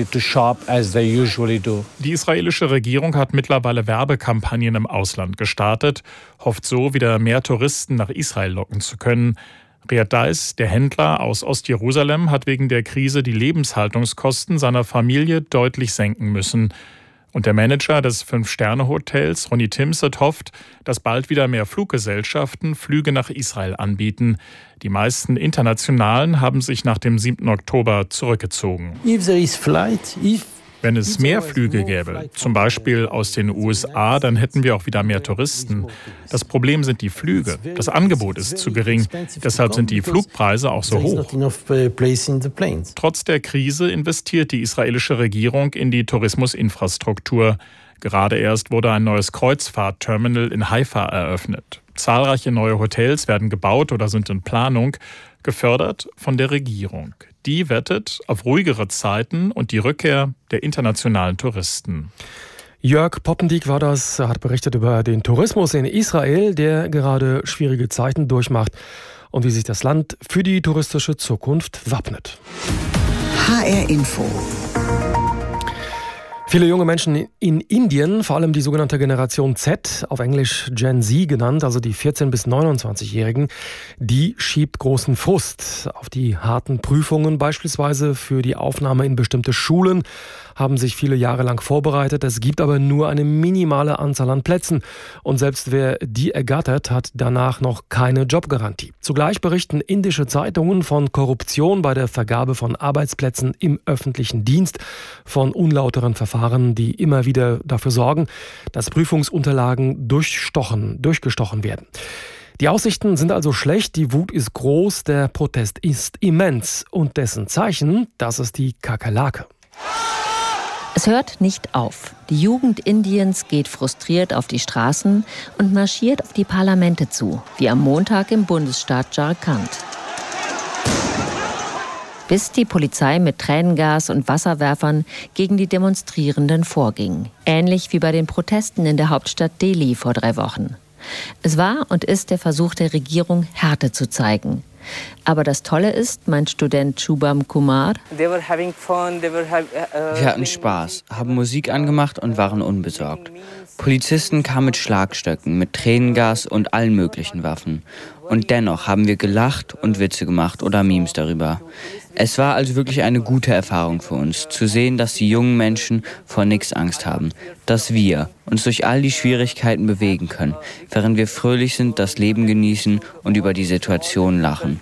Die israelische Regierung hat mittlerweile Werbekampagnen im Ausland gestartet, hofft so, wieder mehr Touristen nach Israel locken zu können. Riyad Dais, der Händler aus Ostjerusalem, hat wegen der Krise die Lebenshaltungskosten seiner Familie deutlich senken müssen. Und der Manager des Fünf-Sterne-Hotels, Ronny Timsit, hofft, dass bald wieder mehr Fluggesellschaften Flüge nach Israel anbieten. Die meisten internationalen haben sich nach dem siebten Oktober zurückgezogen. If there is flight, if Wenn es mehr Flüge gäbe, zum Beispiel aus den U S A, dann hätten wir auch wieder mehr Touristen. Das Problem sind die Flüge. Das Angebot ist zu gering. Deshalb sind die Flugpreise auch so hoch. Trotz der Krise investiert die israelische Regierung in die Tourismusinfrastruktur. Gerade erst wurde ein neues Kreuzfahrtterminal in Haifa eröffnet. Zahlreiche neue Hotels werden gebaut oder sind in Planung, gefördert von der Regierung. Die wettet auf ruhigere Zeiten und die Rückkehr der internationalen Touristen. Jörg Poppendiek war das. Er hat berichtet über den Tourismus in Israel, der gerade schwierige Zeiten durchmacht und wie sich das Land für die touristische Zukunft wappnet. H R Info. Viele junge Menschen in Indien, vor allem die sogenannte Generation Z, auf Englisch Gen Z genannt, also die vierzehn- bis neunundzwanzigjährigen, die schiebt großen Frust auf die harten Prüfungen, beispielsweise für die Aufnahme in bestimmte Schulen, haben sich viele Jahre lang vorbereitet. Es gibt aber nur eine minimale Anzahl an Plätzen und selbst wer die ergattert, hat danach noch keine Jobgarantie. Zugleich berichten indische Zeitungen von Korruption bei der Vergabe von Arbeitsplätzen im öffentlichen Dienst, von unlauteren Verfahren, die immer wieder dafür sorgen, dass Prüfungsunterlagen durchstochen, durchgestochen werden. Die Aussichten sind also schlecht, die Wut ist groß, der Protest ist immens und dessen Zeichen, das ist die Kakerlake. Es hört nicht auf. Die Jugend Indiens geht frustriert auf die Straßen und marschiert auf die Parlamente zu, wie am Montag im Bundesstaat Jharkhand. Bis die Polizei mit Tränengas und Wasserwerfern gegen die Demonstrierenden vorging. Ähnlich wie bei den Protesten in der Hauptstadt Delhi vor drei Wochen. Es war und ist der Versuch der Regierung, Härte zu zeigen. Aber das Tolle ist, meint Student Shubham Kumar, wir hatten Spaß, haben Musik angemacht und waren unbesorgt. Polizisten kamen mit Schlagstöcken, mit Tränengas und allen möglichen Waffen. Und dennoch haben wir gelacht und Witze gemacht oder Memes darüber. Es war also wirklich eine gute Erfahrung für uns, zu sehen, dass die jungen Menschen vor nichts Angst haben. Dass wir uns durch all die Schwierigkeiten bewegen können, während wir fröhlich sind, das Leben genießen und über die Situation lachen.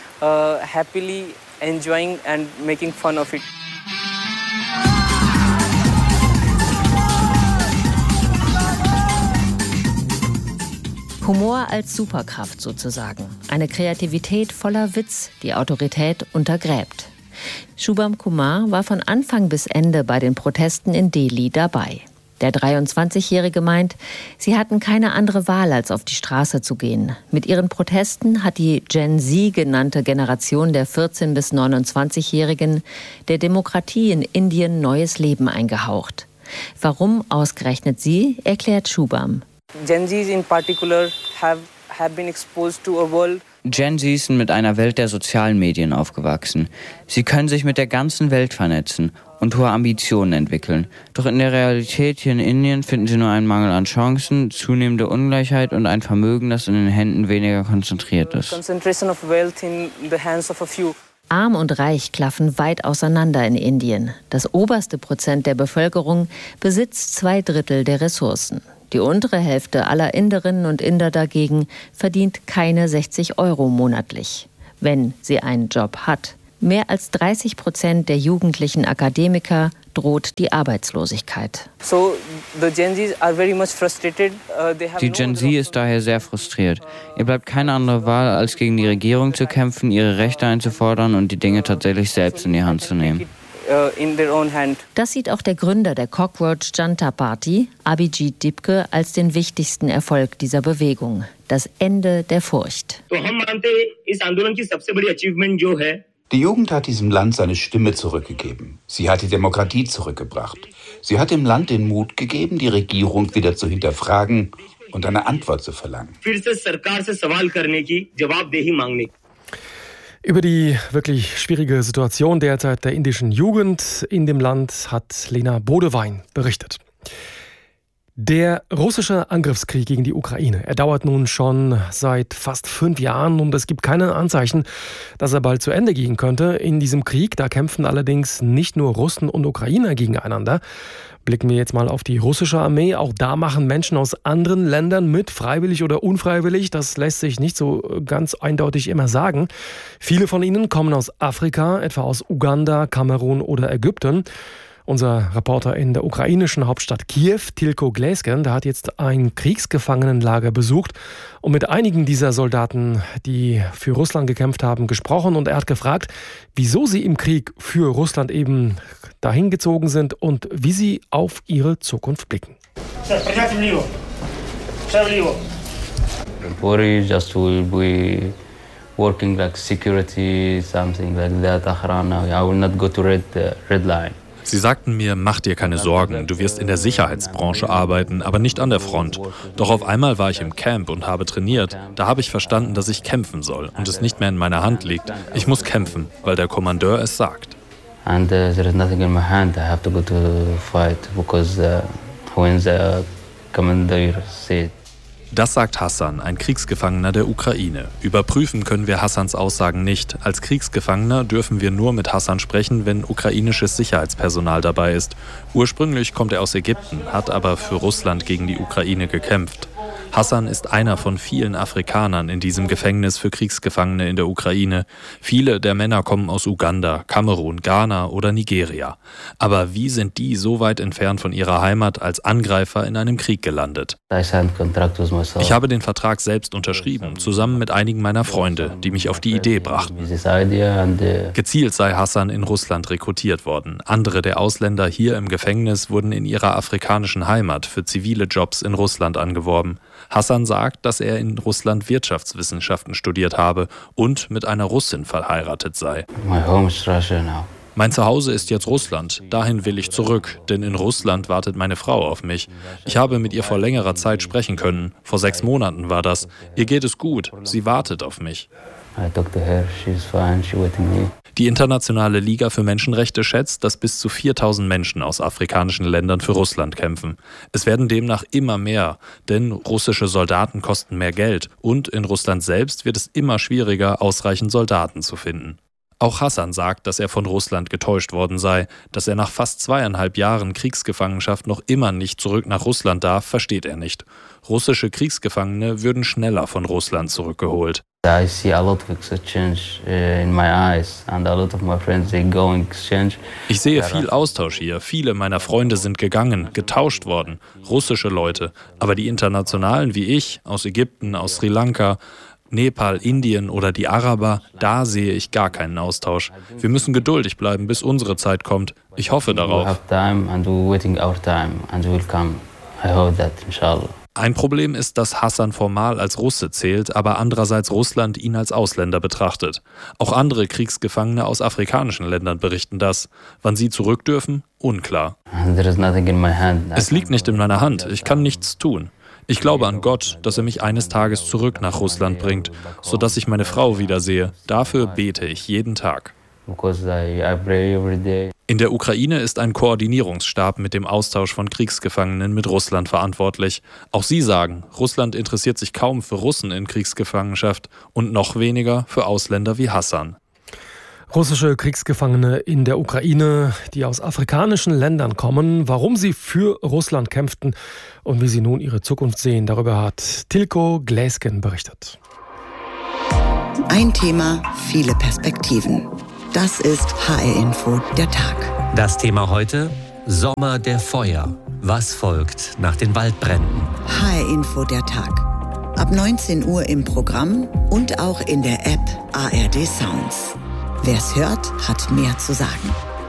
Humor als Superkraft sozusagen. Eine Kreativität voller Witz, die Autorität untergräbt. Shubham Kumar war von Anfang bis Ende bei den Protesten in Delhi dabei. Der dreiundzwanzigjährige meint, sie hatten keine andere Wahl, als auf die Straße zu gehen. Mit ihren Protesten hat die Gen Z genannte Generation der vierzehn- bis neunundzwanzigjährigen der Demokratie in Indien neues Leben eingehaucht. Warum ausgerechnet sie, erklärt Shubham. Gen Zs in particular have, have been exposed to a world. Gen Zs sind mit einer Welt der sozialen Medien aufgewachsen. Sie können sich mit der ganzen Welt vernetzen und hohe Ambitionen entwickeln. Doch in der Realität hier in Indien finden sie nur einen Mangel an Chancen, zunehmende Ungleichheit und ein Vermögen, das in den Händen weniger konzentriert ist. Concentration of wealth in the hands of a few. Arm und Reich klaffen weit auseinander in Indien. Das oberste Prozent der Bevölkerung besitzt zwei Drittel der Ressourcen. Die untere Hälfte aller Inderinnen und Inder dagegen verdient keine sechzig Euro monatlich, wenn sie einen Job hat. Mehr als dreißig Prozent der jugendlichen Akademiker droht die Arbeitslosigkeit. Die Gen Z ist daher sehr frustriert. Ihr bleibt keine andere Wahl, als gegen die Regierung zu kämpfen, ihre Rechte einzufordern und die Dinge tatsächlich selbst in die Hand zu nehmen. Das sieht auch der Gründer der Cockroach Janta Party, Abhijit Dipke, als den wichtigsten Erfolg dieser Bewegung. Das Ende der Furcht. Die Jugend hat diesem Land seine Stimme zurückgegeben. Sie hat die Demokratie zurückgebracht. Sie hat dem Land den Mut gegeben, die Regierung wieder zu hinterfragen und eine Antwort zu verlangen. Über die wirklich schwierige Situation derzeit der indischen Jugend in dem Land hat Lena Bodewein berichtet. Der russische Angriffskrieg gegen die Ukraine, er dauert nun schon seit fast fünf Jahren und es gibt keine Anzeichen, dass er bald zu Ende gehen könnte. In diesem Krieg, da kämpfen allerdings nicht nur Russen und Ukrainer gegeneinander. Blicken wir jetzt mal auf die russische Armee. Auch da machen Menschen aus anderen Ländern mit, freiwillig oder unfreiwillig. Das lässt sich nicht so ganz eindeutig immer sagen. Viele von ihnen kommen aus Afrika, etwa aus Uganda, Kamerun oder Ägypten. Unser Reporter in der ukrainischen Hauptstadt Kiew, Tilko Glesken, der hat jetzt ein Kriegsgefangenenlager besucht und mit einigen dieser Soldaten, die für Russland gekämpft haben, gesprochen. Und er hat gefragt, wieso sie im Krieg für Russland eben dahin gezogen sind und wie sie auf ihre Zukunft blicken. Just will be working like security, something like that. I will not go to red, uh, red line. Sie sagten mir, mach dir keine Sorgen, du wirst in der Sicherheitsbranche arbeiten, aber nicht an der Front. Doch auf einmal war ich im Camp und habe trainiert. Da habe ich verstanden, dass ich kämpfen soll und es nicht mehr in meiner Hand liegt. Ich muss kämpfen, weil der Kommandeur es sagt. And uh, there is nothing in my hand. I have to go to fight because uh, when the commander said. Das sagt Hassan, ein Kriegsgefangener der Ukraine. Überprüfen können wir Hassans Aussagen nicht. Als Kriegsgefangener dürfen wir nur mit Hassan sprechen, wenn ukrainisches Sicherheitspersonal dabei ist. Ursprünglich kommt er aus Ägypten, hat aber für Russland gegen die Ukraine gekämpft. Hassan ist einer von vielen Afrikanern in diesem Gefängnis für Kriegsgefangene in der Ukraine. Viele der Männer kommen aus Uganda, Kamerun, Ghana oder Nigeria. Aber wie sind die so weit entfernt von ihrer Heimat als Angreifer in einem Krieg gelandet? Ich habe den Vertrag selbst unterschrieben, zusammen mit einigen meiner Freunde, die mich auf die Idee brachten. Gezielt sei Hassan in Russland rekrutiert worden. Andere der Ausländer hier im Gefängnis wurden in ihrer afrikanischen Heimat für zivile Jobs in Russland angeworben. Hassan sagt, dass er in Russland Wirtschaftswissenschaften studiert habe und mit einer Russin verheiratet sei. My home is Russia now. Mein Zuhause ist jetzt Russland. Dahin will ich zurück, denn in Russland wartet meine Frau auf mich. Ich habe mit ihr vor längerer Zeit sprechen können. Vor sechs Monaten war das. Ihr geht es gut. Sie wartet auf mich. Die Internationale Liga für Menschenrechte schätzt, dass bis zu viertausend Menschen aus afrikanischen Ländern für Russland kämpfen. Es werden demnach immer mehr, denn russische Soldaten kosten mehr Geld und in Russland selbst wird es immer schwieriger, ausreichend Soldaten zu finden. Auch Hassan sagt, dass er von Russland getäuscht worden sei. Dass er nach fast zweieinhalb Jahren Kriegsgefangenschaft noch immer nicht zurück nach Russland darf, versteht er nicht. Russische Kriegsgefangene würden schneller von Russland zurückgeholt. Ich sehe viel Austausch hier. Viele meiner Freunde sind gegangen, getauscht worden. Russische Leute. Aber die Internationalen wie ich, aus Ägypten, aus Sri Lanka, Nepal, Indien oder die Araber, da sehe ich gar keinen Austausch. Wir müssen geduldig bleiben, bis unsere Zeit kommt. Ich hoffe darauf. Ein Problem ist, dass Hassan formal als Russe zählt, aber andererseits Russland ihn als Ausländer betrachtet. Auch andere Kriegsgefangene aus afrikanischen Ländern berichten das. Wann sie zurück dürfen? Unklar. Es liegt nicht in meiner Hand. Ich kann nichts tun. Ich glaube an Gott, dass er mich eines Tages zurück nach Russland bringt, sodass ich meine Frau wiedersehe. Dafür bete ich jeden Tag. In der Ukraine ist ein Koordinierungsstab mit dem Austausch von Kriegsgefangenen mit Russland verantwortlich. Auch sie sagen, Russland interessiert sich kaum für Russen in Kriegsgefangenschaft und noch weniger für Ausländer wie Hassan. Russische Kriegsgefangene in der Ukraine, die aus afrikanischen Ländern kommen, warum sie für Russland kämpften und wie sie nun ihre Zukunft sehen, darüber hat Tilko Gläsken berichtet. Ein Thema, viele Perspektiven. Das ist H R-Info der Tag. Das Thema heute: Sommer der Feuer. Was folgt nach den Waldbränden? H R-Info der Tag. Ab neunzehn Uhr im Programm und auch in der App A R D Sounds. Wer es hört, hat mehr zu sagen.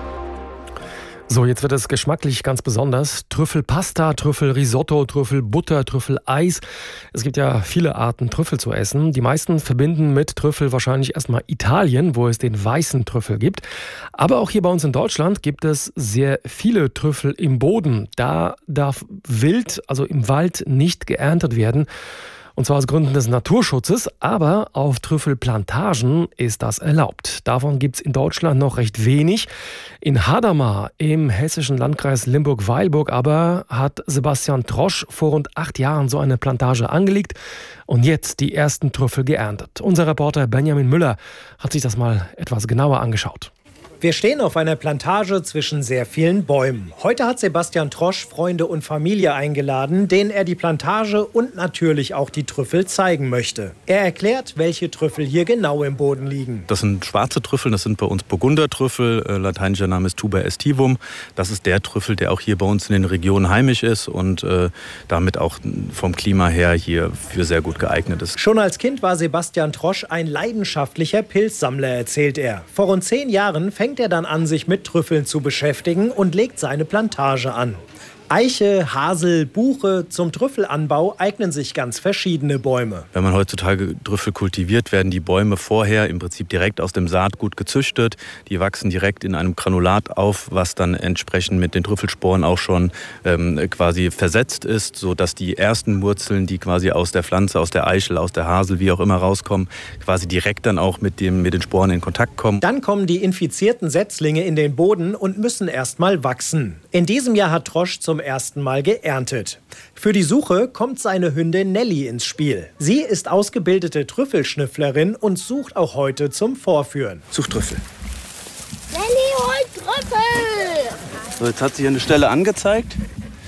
So, jetzt wird es geschmacklich ganz besonders. Trüffelpasta, Trüffelrisotto, Trüffelbutter, Trüffeleis. Es gibt ja viele Arten, Trüffel zu essen. Die meisten verbinden mit Trüffel wahrscheinlich erstmal Italien, wo es den weißen Trüffel gibt. Aber auch hier bei uns in Deutschland gibt es sehr viele Trüffel im Boden. Da darf wild, also im Wald, nicht geerntet werden. Und zwar aus Gründen des Naturschutzes, aber auf Trüffelplantagen ist das erlaubt. Davon gibt es in Deutschland noch recht wenig. In Hadamar im hessischen Landkreis Limburg-Weilburg aber hat Sebastian Trosch vor rund acht Jahren so eine Plantage angelegt und jetzt die ersten Trüffel geerntet. Unser Reporter Benjamin Müller hat sich das mal etwas genauer angeschaut. Wir stehen auf einer Plantage zwischen sehr vielen Bäumen. Heute hat Sebastian Trosch Freunde und Familie eingeladen, denen er die Plantage und natürlich auch die Trüffel zeigen möchte. Er erklärt, welche Trüffel hier genau im Boden liegen. Das sind schwarze Trüffel, das sind bei uns Burgundertrüffel. Äh, lateinischer Name ist Tuber aestivum. Das ist der Trüffel, der auch hier bei uns in den Regionen heimisch ist und äh, damit auch vom Klima her hier für sehr gut geeignet ist. Schon als Kind war Sebastian Trosch ein leidenschaftlicher Pilzsammler, erzählt er. Vor rund zehn Jahren fängt er dann an, sich mit Trüffeln zu beschäftigen und legt seine Plantage an. Eiche, Hasel, Buche, zum Trüffelanbau eignen sich ganz verschiedene Bäume. Wenn man heutzutage Trüffel kultiviert, werden die Bäume vorher im Prinzip direkt aus dem Saatgut gezüchtet. Die wachsen direkt in einem Granulat auf, was dann entsprechend mit den Trüffelsporen auch schon ähm, quasi versetzt ist, sodass die ersten Wurzeln, die quasi aus der Pflanze, aus der Eichel, aus der Hasel, wie auch immer rauskommen, quasi direkt dann auch mit, dem, mit den Sporen in Kontakt kommen. Dann kommen die infizierten Setzlinge in den Boden und müssen erst mal wachsen. In diesem Jahr hat Trosch zum ersten Mal geerntet. Für die Suche kommt seine Hündin Nelly ins Spiel. Sie ist ausgebildete Trüffelschnüfflerin und sucht auch heute zum Vorführen. Sucht Trüffel. Nelly holt Trüffel! So, jetzt hat sich eine Stelle angezeigt.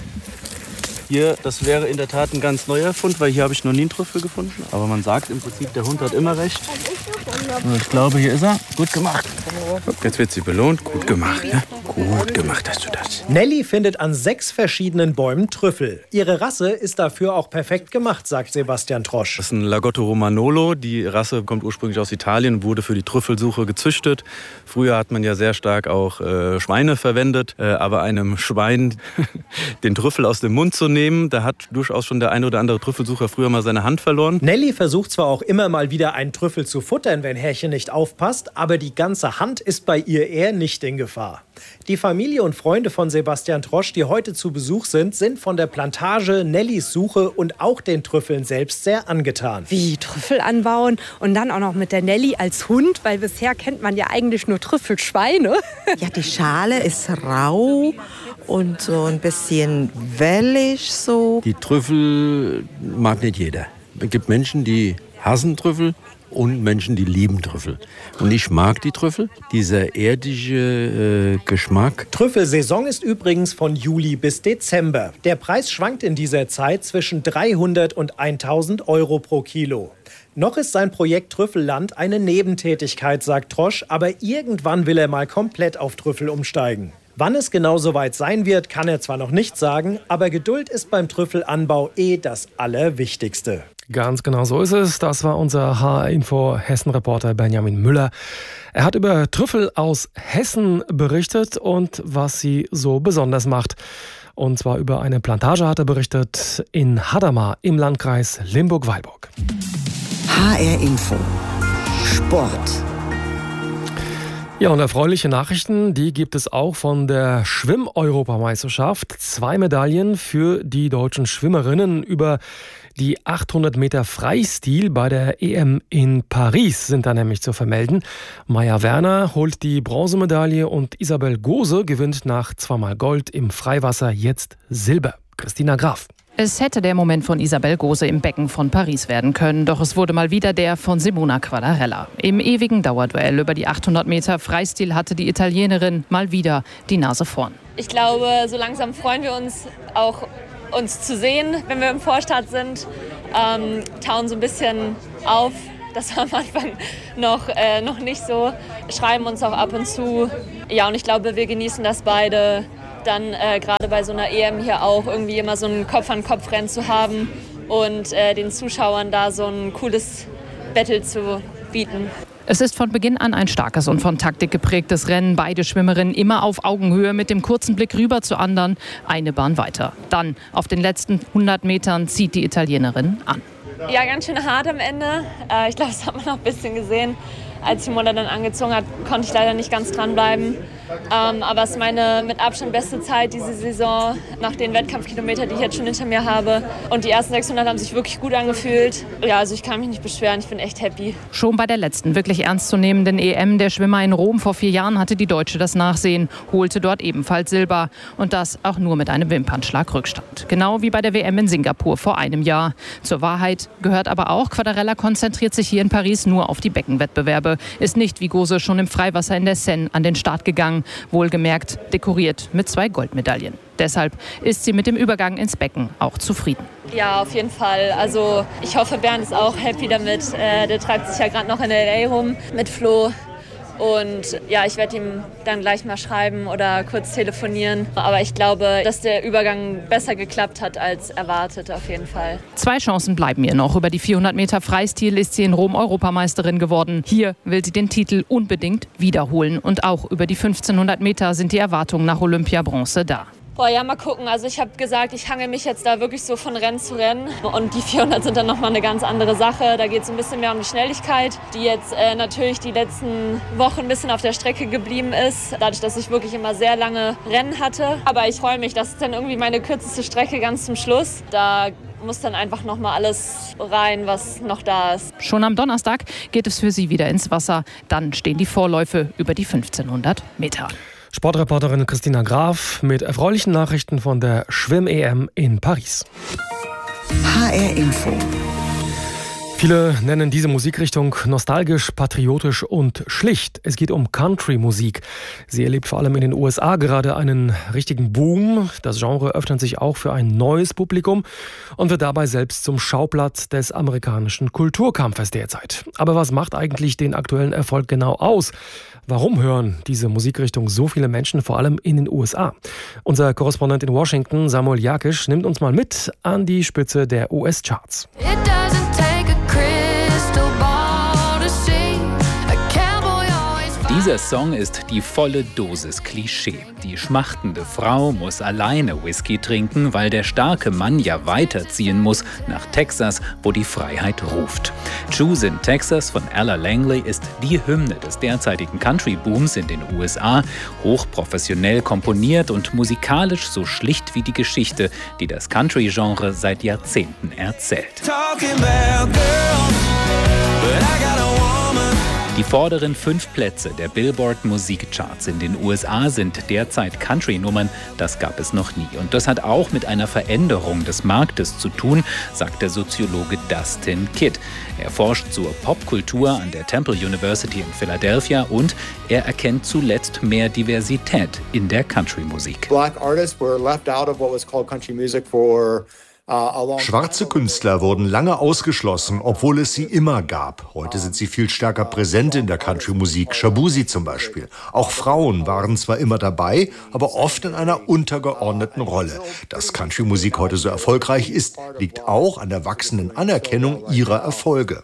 Hier, das wäre in der Tat ein ganz neuer Fund, weil hier habe ich noch nie einen Trüffel gefunden. Aber man sagt im Prinzip, der Hund hat immer recht. Und ich glaube, hier ist er. Gut gemacht. Jetzt wird sie belohnt. Gut gemacht. Ja? Gut gemacht hast du das. Nelly findet an sechs verschiedenen Bäumen Trüffel. Ihre Rasse ist dafür auch perfekt gemacht, sagt Sebastian Trosch. Das ist ein Lagotto Romagnolo. Die Rasse kommt ursprünglich aus Italien, wurde für die Trüffelsuche gezüchtet. Früher hat man ja sehr stark auch äh, Schweine verwendet. Äh, aber einem Schwein den Trüffel aus dem Mund zu nehmen, da hat durchaus schon der eine oder andere Trüffelsucher früher mal seine Hand verloren. Nelly versucht zwar auch immer mal wieder einen Trüffel zu futtern, wenn Herrchen nicht aufpasst, aber die ganze Hand ist bei ihr eher nicht in Gefahr. Die Familie und Freunde von Sebastian Trosch, die heute zu Besuch sind, sind von der Plantage, Nellys Suche und auch den Trüffeln selbst sehr angetan. Wie Trüffel anbauen und dann auch noch mit der Nelly als Hund, weil bisher kennt man ja eigentlich nur Trüffelschweine. Ja, die Schale ist rau und so ein bisschen wellig so. Die Trüffel mag nicht jeder. Es gibt Menschen, die hassen Trüffel und Menschen, die lieben Trüffel. Und ich mag die Trüffel, dieser erdige äh, Geschmack. Trüffelsaison ist übrigens von Juli bis Dezember. Der Preis schwankt in dieser Zeit zwischen dreihundert und tausend Euro pro Kilo. Noch ist sein Projekt Trüffelland eine Nebentätigkeit, sagt Trosch, aber irgendwann will er mal komplett auf Trüffel umsteigen. Wann es genau soweit sein wird, kann er zwar noch nicht sagen, aber Geduld ist beim Trüffelanbau eh das Allerwichtigste. Ganz genau so ist es. Das war unser H R-Info-Hessen-Reporter Benjamin Müller. Er hat über Trüffel aus Hessen berichtet und was sie so besonders macht. Und zwar über eine Plantage hat er berichtet in Hadamar im Landkreis Limburg-Weilburg. H R-Info Sport. Ja, und erfreuliche Nachrichten, die gibt es auch von der Schwimm-Europameisterschaft. Zwei Medaillen für die deutschen Schwimmerinnen über die achthundert Meter Freistil bei der E M in Paris sind da nämlich zu vermelden. Maja Werner holt die Bronzemedaille und Isabel Gose gewinnt nach zweimal Gold im Freiwasser jetzt Silber. Christina Graf. Es hätte der Moment von Isabel Gose im Becken von Paris werden können, doch es wurde mal wieder der von Simona Quadarella. Im ewigen Dauerduell über die achthundert Meter Freistil hatte die Italienerin mal wieder die Nase vorn. Ich glaube, so langsam freuen wir uns auch, uns zu sehen, wenn wir im Vorstart sind, ähm, tauen so ein bisschen auf. Das war am Anfang noch, äh, noch nicht so, schreiben uns auch ab und zu. Ja, und ich glaube, wir genießen das beide, dann äh, gerade bei so einer E M hier auch irgendwie immer so ein Kopf-an-Kopf-Rennen zu haben und äh, den Zuschauern da so ein cooles Battle zu bieten. Es ist von Beginn an ein starkes und von Taktik geprägtes Rennen. Beide Schwimmerinnen immer auf Augenhöhe mit dem kurzen Blick rüber zu anderen, eine Bahn weiter. Dann auf den letzten hundert Metern zieht die Italienerin an. Ja, ganz schön hart am Ende. Äh, ich glaube, das hat man auch ein bisschen gesehen. Als Simona dann angezogen hat, konnte ich leider nicht ganz dranbleiben. Ähm, aber es ist meine mit Abstand beste Zeit diese Saison, nach den Wettkampfkilometern, die ich jetzt schon hinter mir habe. Und die ersten sechshundert haben sich wirklich gut angefühlt. Ja, also ich kann mich nicht beschweren, ich bin echt happy. Schon bei der letzten wirklich ernstzunehmenden E M der Schwimmer in Rom vor vier Jahren hatte die Deutsche das Nachsehen, holte dort ebenfalls Silber. Und das auch nur mit einem Wimpernschlag Rückstand. Genau wie bei der W M in Singapur vor einem Jahr. Zur Wahrheit gehört aber auch, Quadarella konzentriert sich hier in Paris nur auf die Beckenwettbewerbe. Ist nicht wie Gose schon im Freiwasser in der Seine an den Start gegangen. Wohlgemerkt dekoriert mit zwei Goldmedaillen. Deshalb ist sie mit dem Übergang ins Becken auch zufrieden. Ja, auf jeden Fall. Also ich hoffe, Bernd ist auch happy damit. Äh, der treibt sich ja gerade noch in L A rum mit Flo. Und ja, ich werde ihm dann gleich mal schreiben oder kurz telefonieren. Aber ich glaube, dass der Übergang besser geklappt hat als erwartet, auf jeden Fall. Zwei Chancen bleiben ihr noch. Über die vierhundert Meter Freistil ist sie in Rom Europameisterin geworden. Hier will sie den Titel unbedingt wiederholen. Und auch über die fünfzehnhundert Meter sind die Erwartungen nach Olympia Bronze da. Boah, ja, mal gucken. Also ich habe gesagt, ich hangel mich jetzt da wirklich so von Rennen zu Rennen. Und die vierhundert sind dann nochmal eine ganz andere Sache. Da geht es ein bisschen mehr um die Schnelligkeit, die jetzt äh, natürlich die letzten Wochen ein bisschen auf der Strecke geblieben ist. Dadurch, dass ich wirklich immer sehr lange Rennen hatte. Aber ich freue mich, das ist dann irgendwie meine kürzeste Strecke ganz zum Schluss. Da muss dann einfach noch mal alles rein, was noch da ist. Schon am Donnerstag geht es für sie wieder ins Wasser. Dann stehen die Vorläufe über die fünfzehnhundert Meter. Sportreporterin Christina Graf mit erfreulichen Nachrichten von der Schwimm-E M in Paris. H R-Info. Viele nennen diese Musikrichtung nostalgisch, patriotisch und schlicht. Es geht um Country-Musik. Sie erlebt vor allem in den U S A gerade einen richtigen Boom. Das Genre öffnet sich auch für ein neues Publikum und wird dabei selbst zum Schauplatz des amerikanischen Kulturkampfes derzeit. Aber was macht eigentlich den aktuellen Erfolg genau aus? Warum hören diese Musikrichtung so viele Menschen, vor allem in den U S A? Unser Korrespondent in Washington, Samuel Jakisch, nimmt uns mal mit an die Spitze der U S-Charts. Dieser Song ist die volle Dosis Klischee. Die schmachtende Frau muss alleine Whisky trinken, weil der starke Mann ja weiterziehen muss nach Texas, wo die Freiheit ruft. Choose in Texas von Ella Langley ist die Hymne des derzeitigen Country-Booms in den U S A, hochprofessionell komponiert und musikalisch so schlicht wie die Geschichte, die das Country-Genre seit Jahrzehnten erzählt. Die vorderen fünf Plätze der Billboard-Musikcharts in den U S A sind derzeit Country-Nummern. Das gab es noch nie. Und das hat auch mit einer Veränderung des Marktes zu tun, sagt der Soziologe Dustin Kidd. Er forscht zur Popkultur an der Temple University in Philadelphia und er erkennt zuletzt mehr Diversität in der Country-Musik. Black artists were left out of what was called country music for Schwarze Künstler wurden lange ausgeschlossen, obwohl es sie immer gab. Heute sind sie viel stärker präsent in der Country-Musik, Shabuzi zum Beispiel. Auch Frauen waren zwar immer dabei, aber oft in einer untergeordneten Rolle. Dass Country-Musik heute so erfolgreich ist, liegt auch an der wachsenden Anerkennung ihrer Erfolge.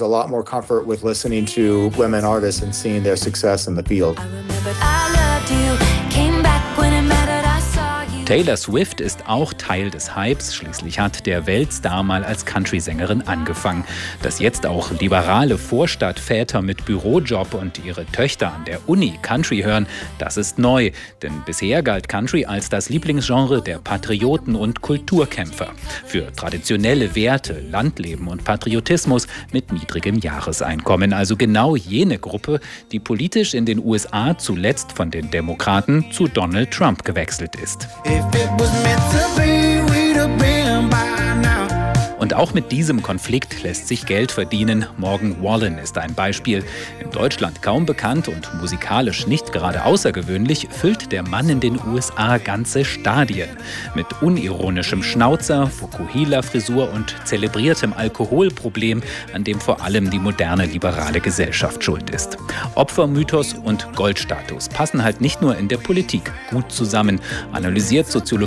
Taylor Swift ist auch Teil des Hypes. Schließlich hat der Weltstar mal als Country-Sängerin angefangen. Dass jetzt auch liberale Vorstadtväter mit Bürojob und ihre Töchter an der Uni Country hören, das ist neu. Denn bisher galt Country als das Lieblingsgenre der Patrioten und Kulturkämpfer. Für traditionelle Werte, Landleben und Patriotismus mit niedrigem Jahreseinkommen. Also genau jene Gruppe, die politisch in den U S A zuletzt von den Demokraten zu Donald Trump gewechselt ist. Und auch mit diesem Konflikt lässt sich Geld verdienen. Morgan Wallen ist ein Beispiel. In Deutschland kaum bekannt und musikalisch nicht gerade außergewöhnlich, füllt der Mann in den U S A ganze Stadien. Mit unironischem Schnauzer, Fukuhila-Frisur und zelebriertem Alkoholproblem, an dem vor allem die moderne liberale Gesellschaft schuld ist. Opfermythos und Goldstatus passen halt nicht nur in der Politik gut zusammen, analysiert Soziologe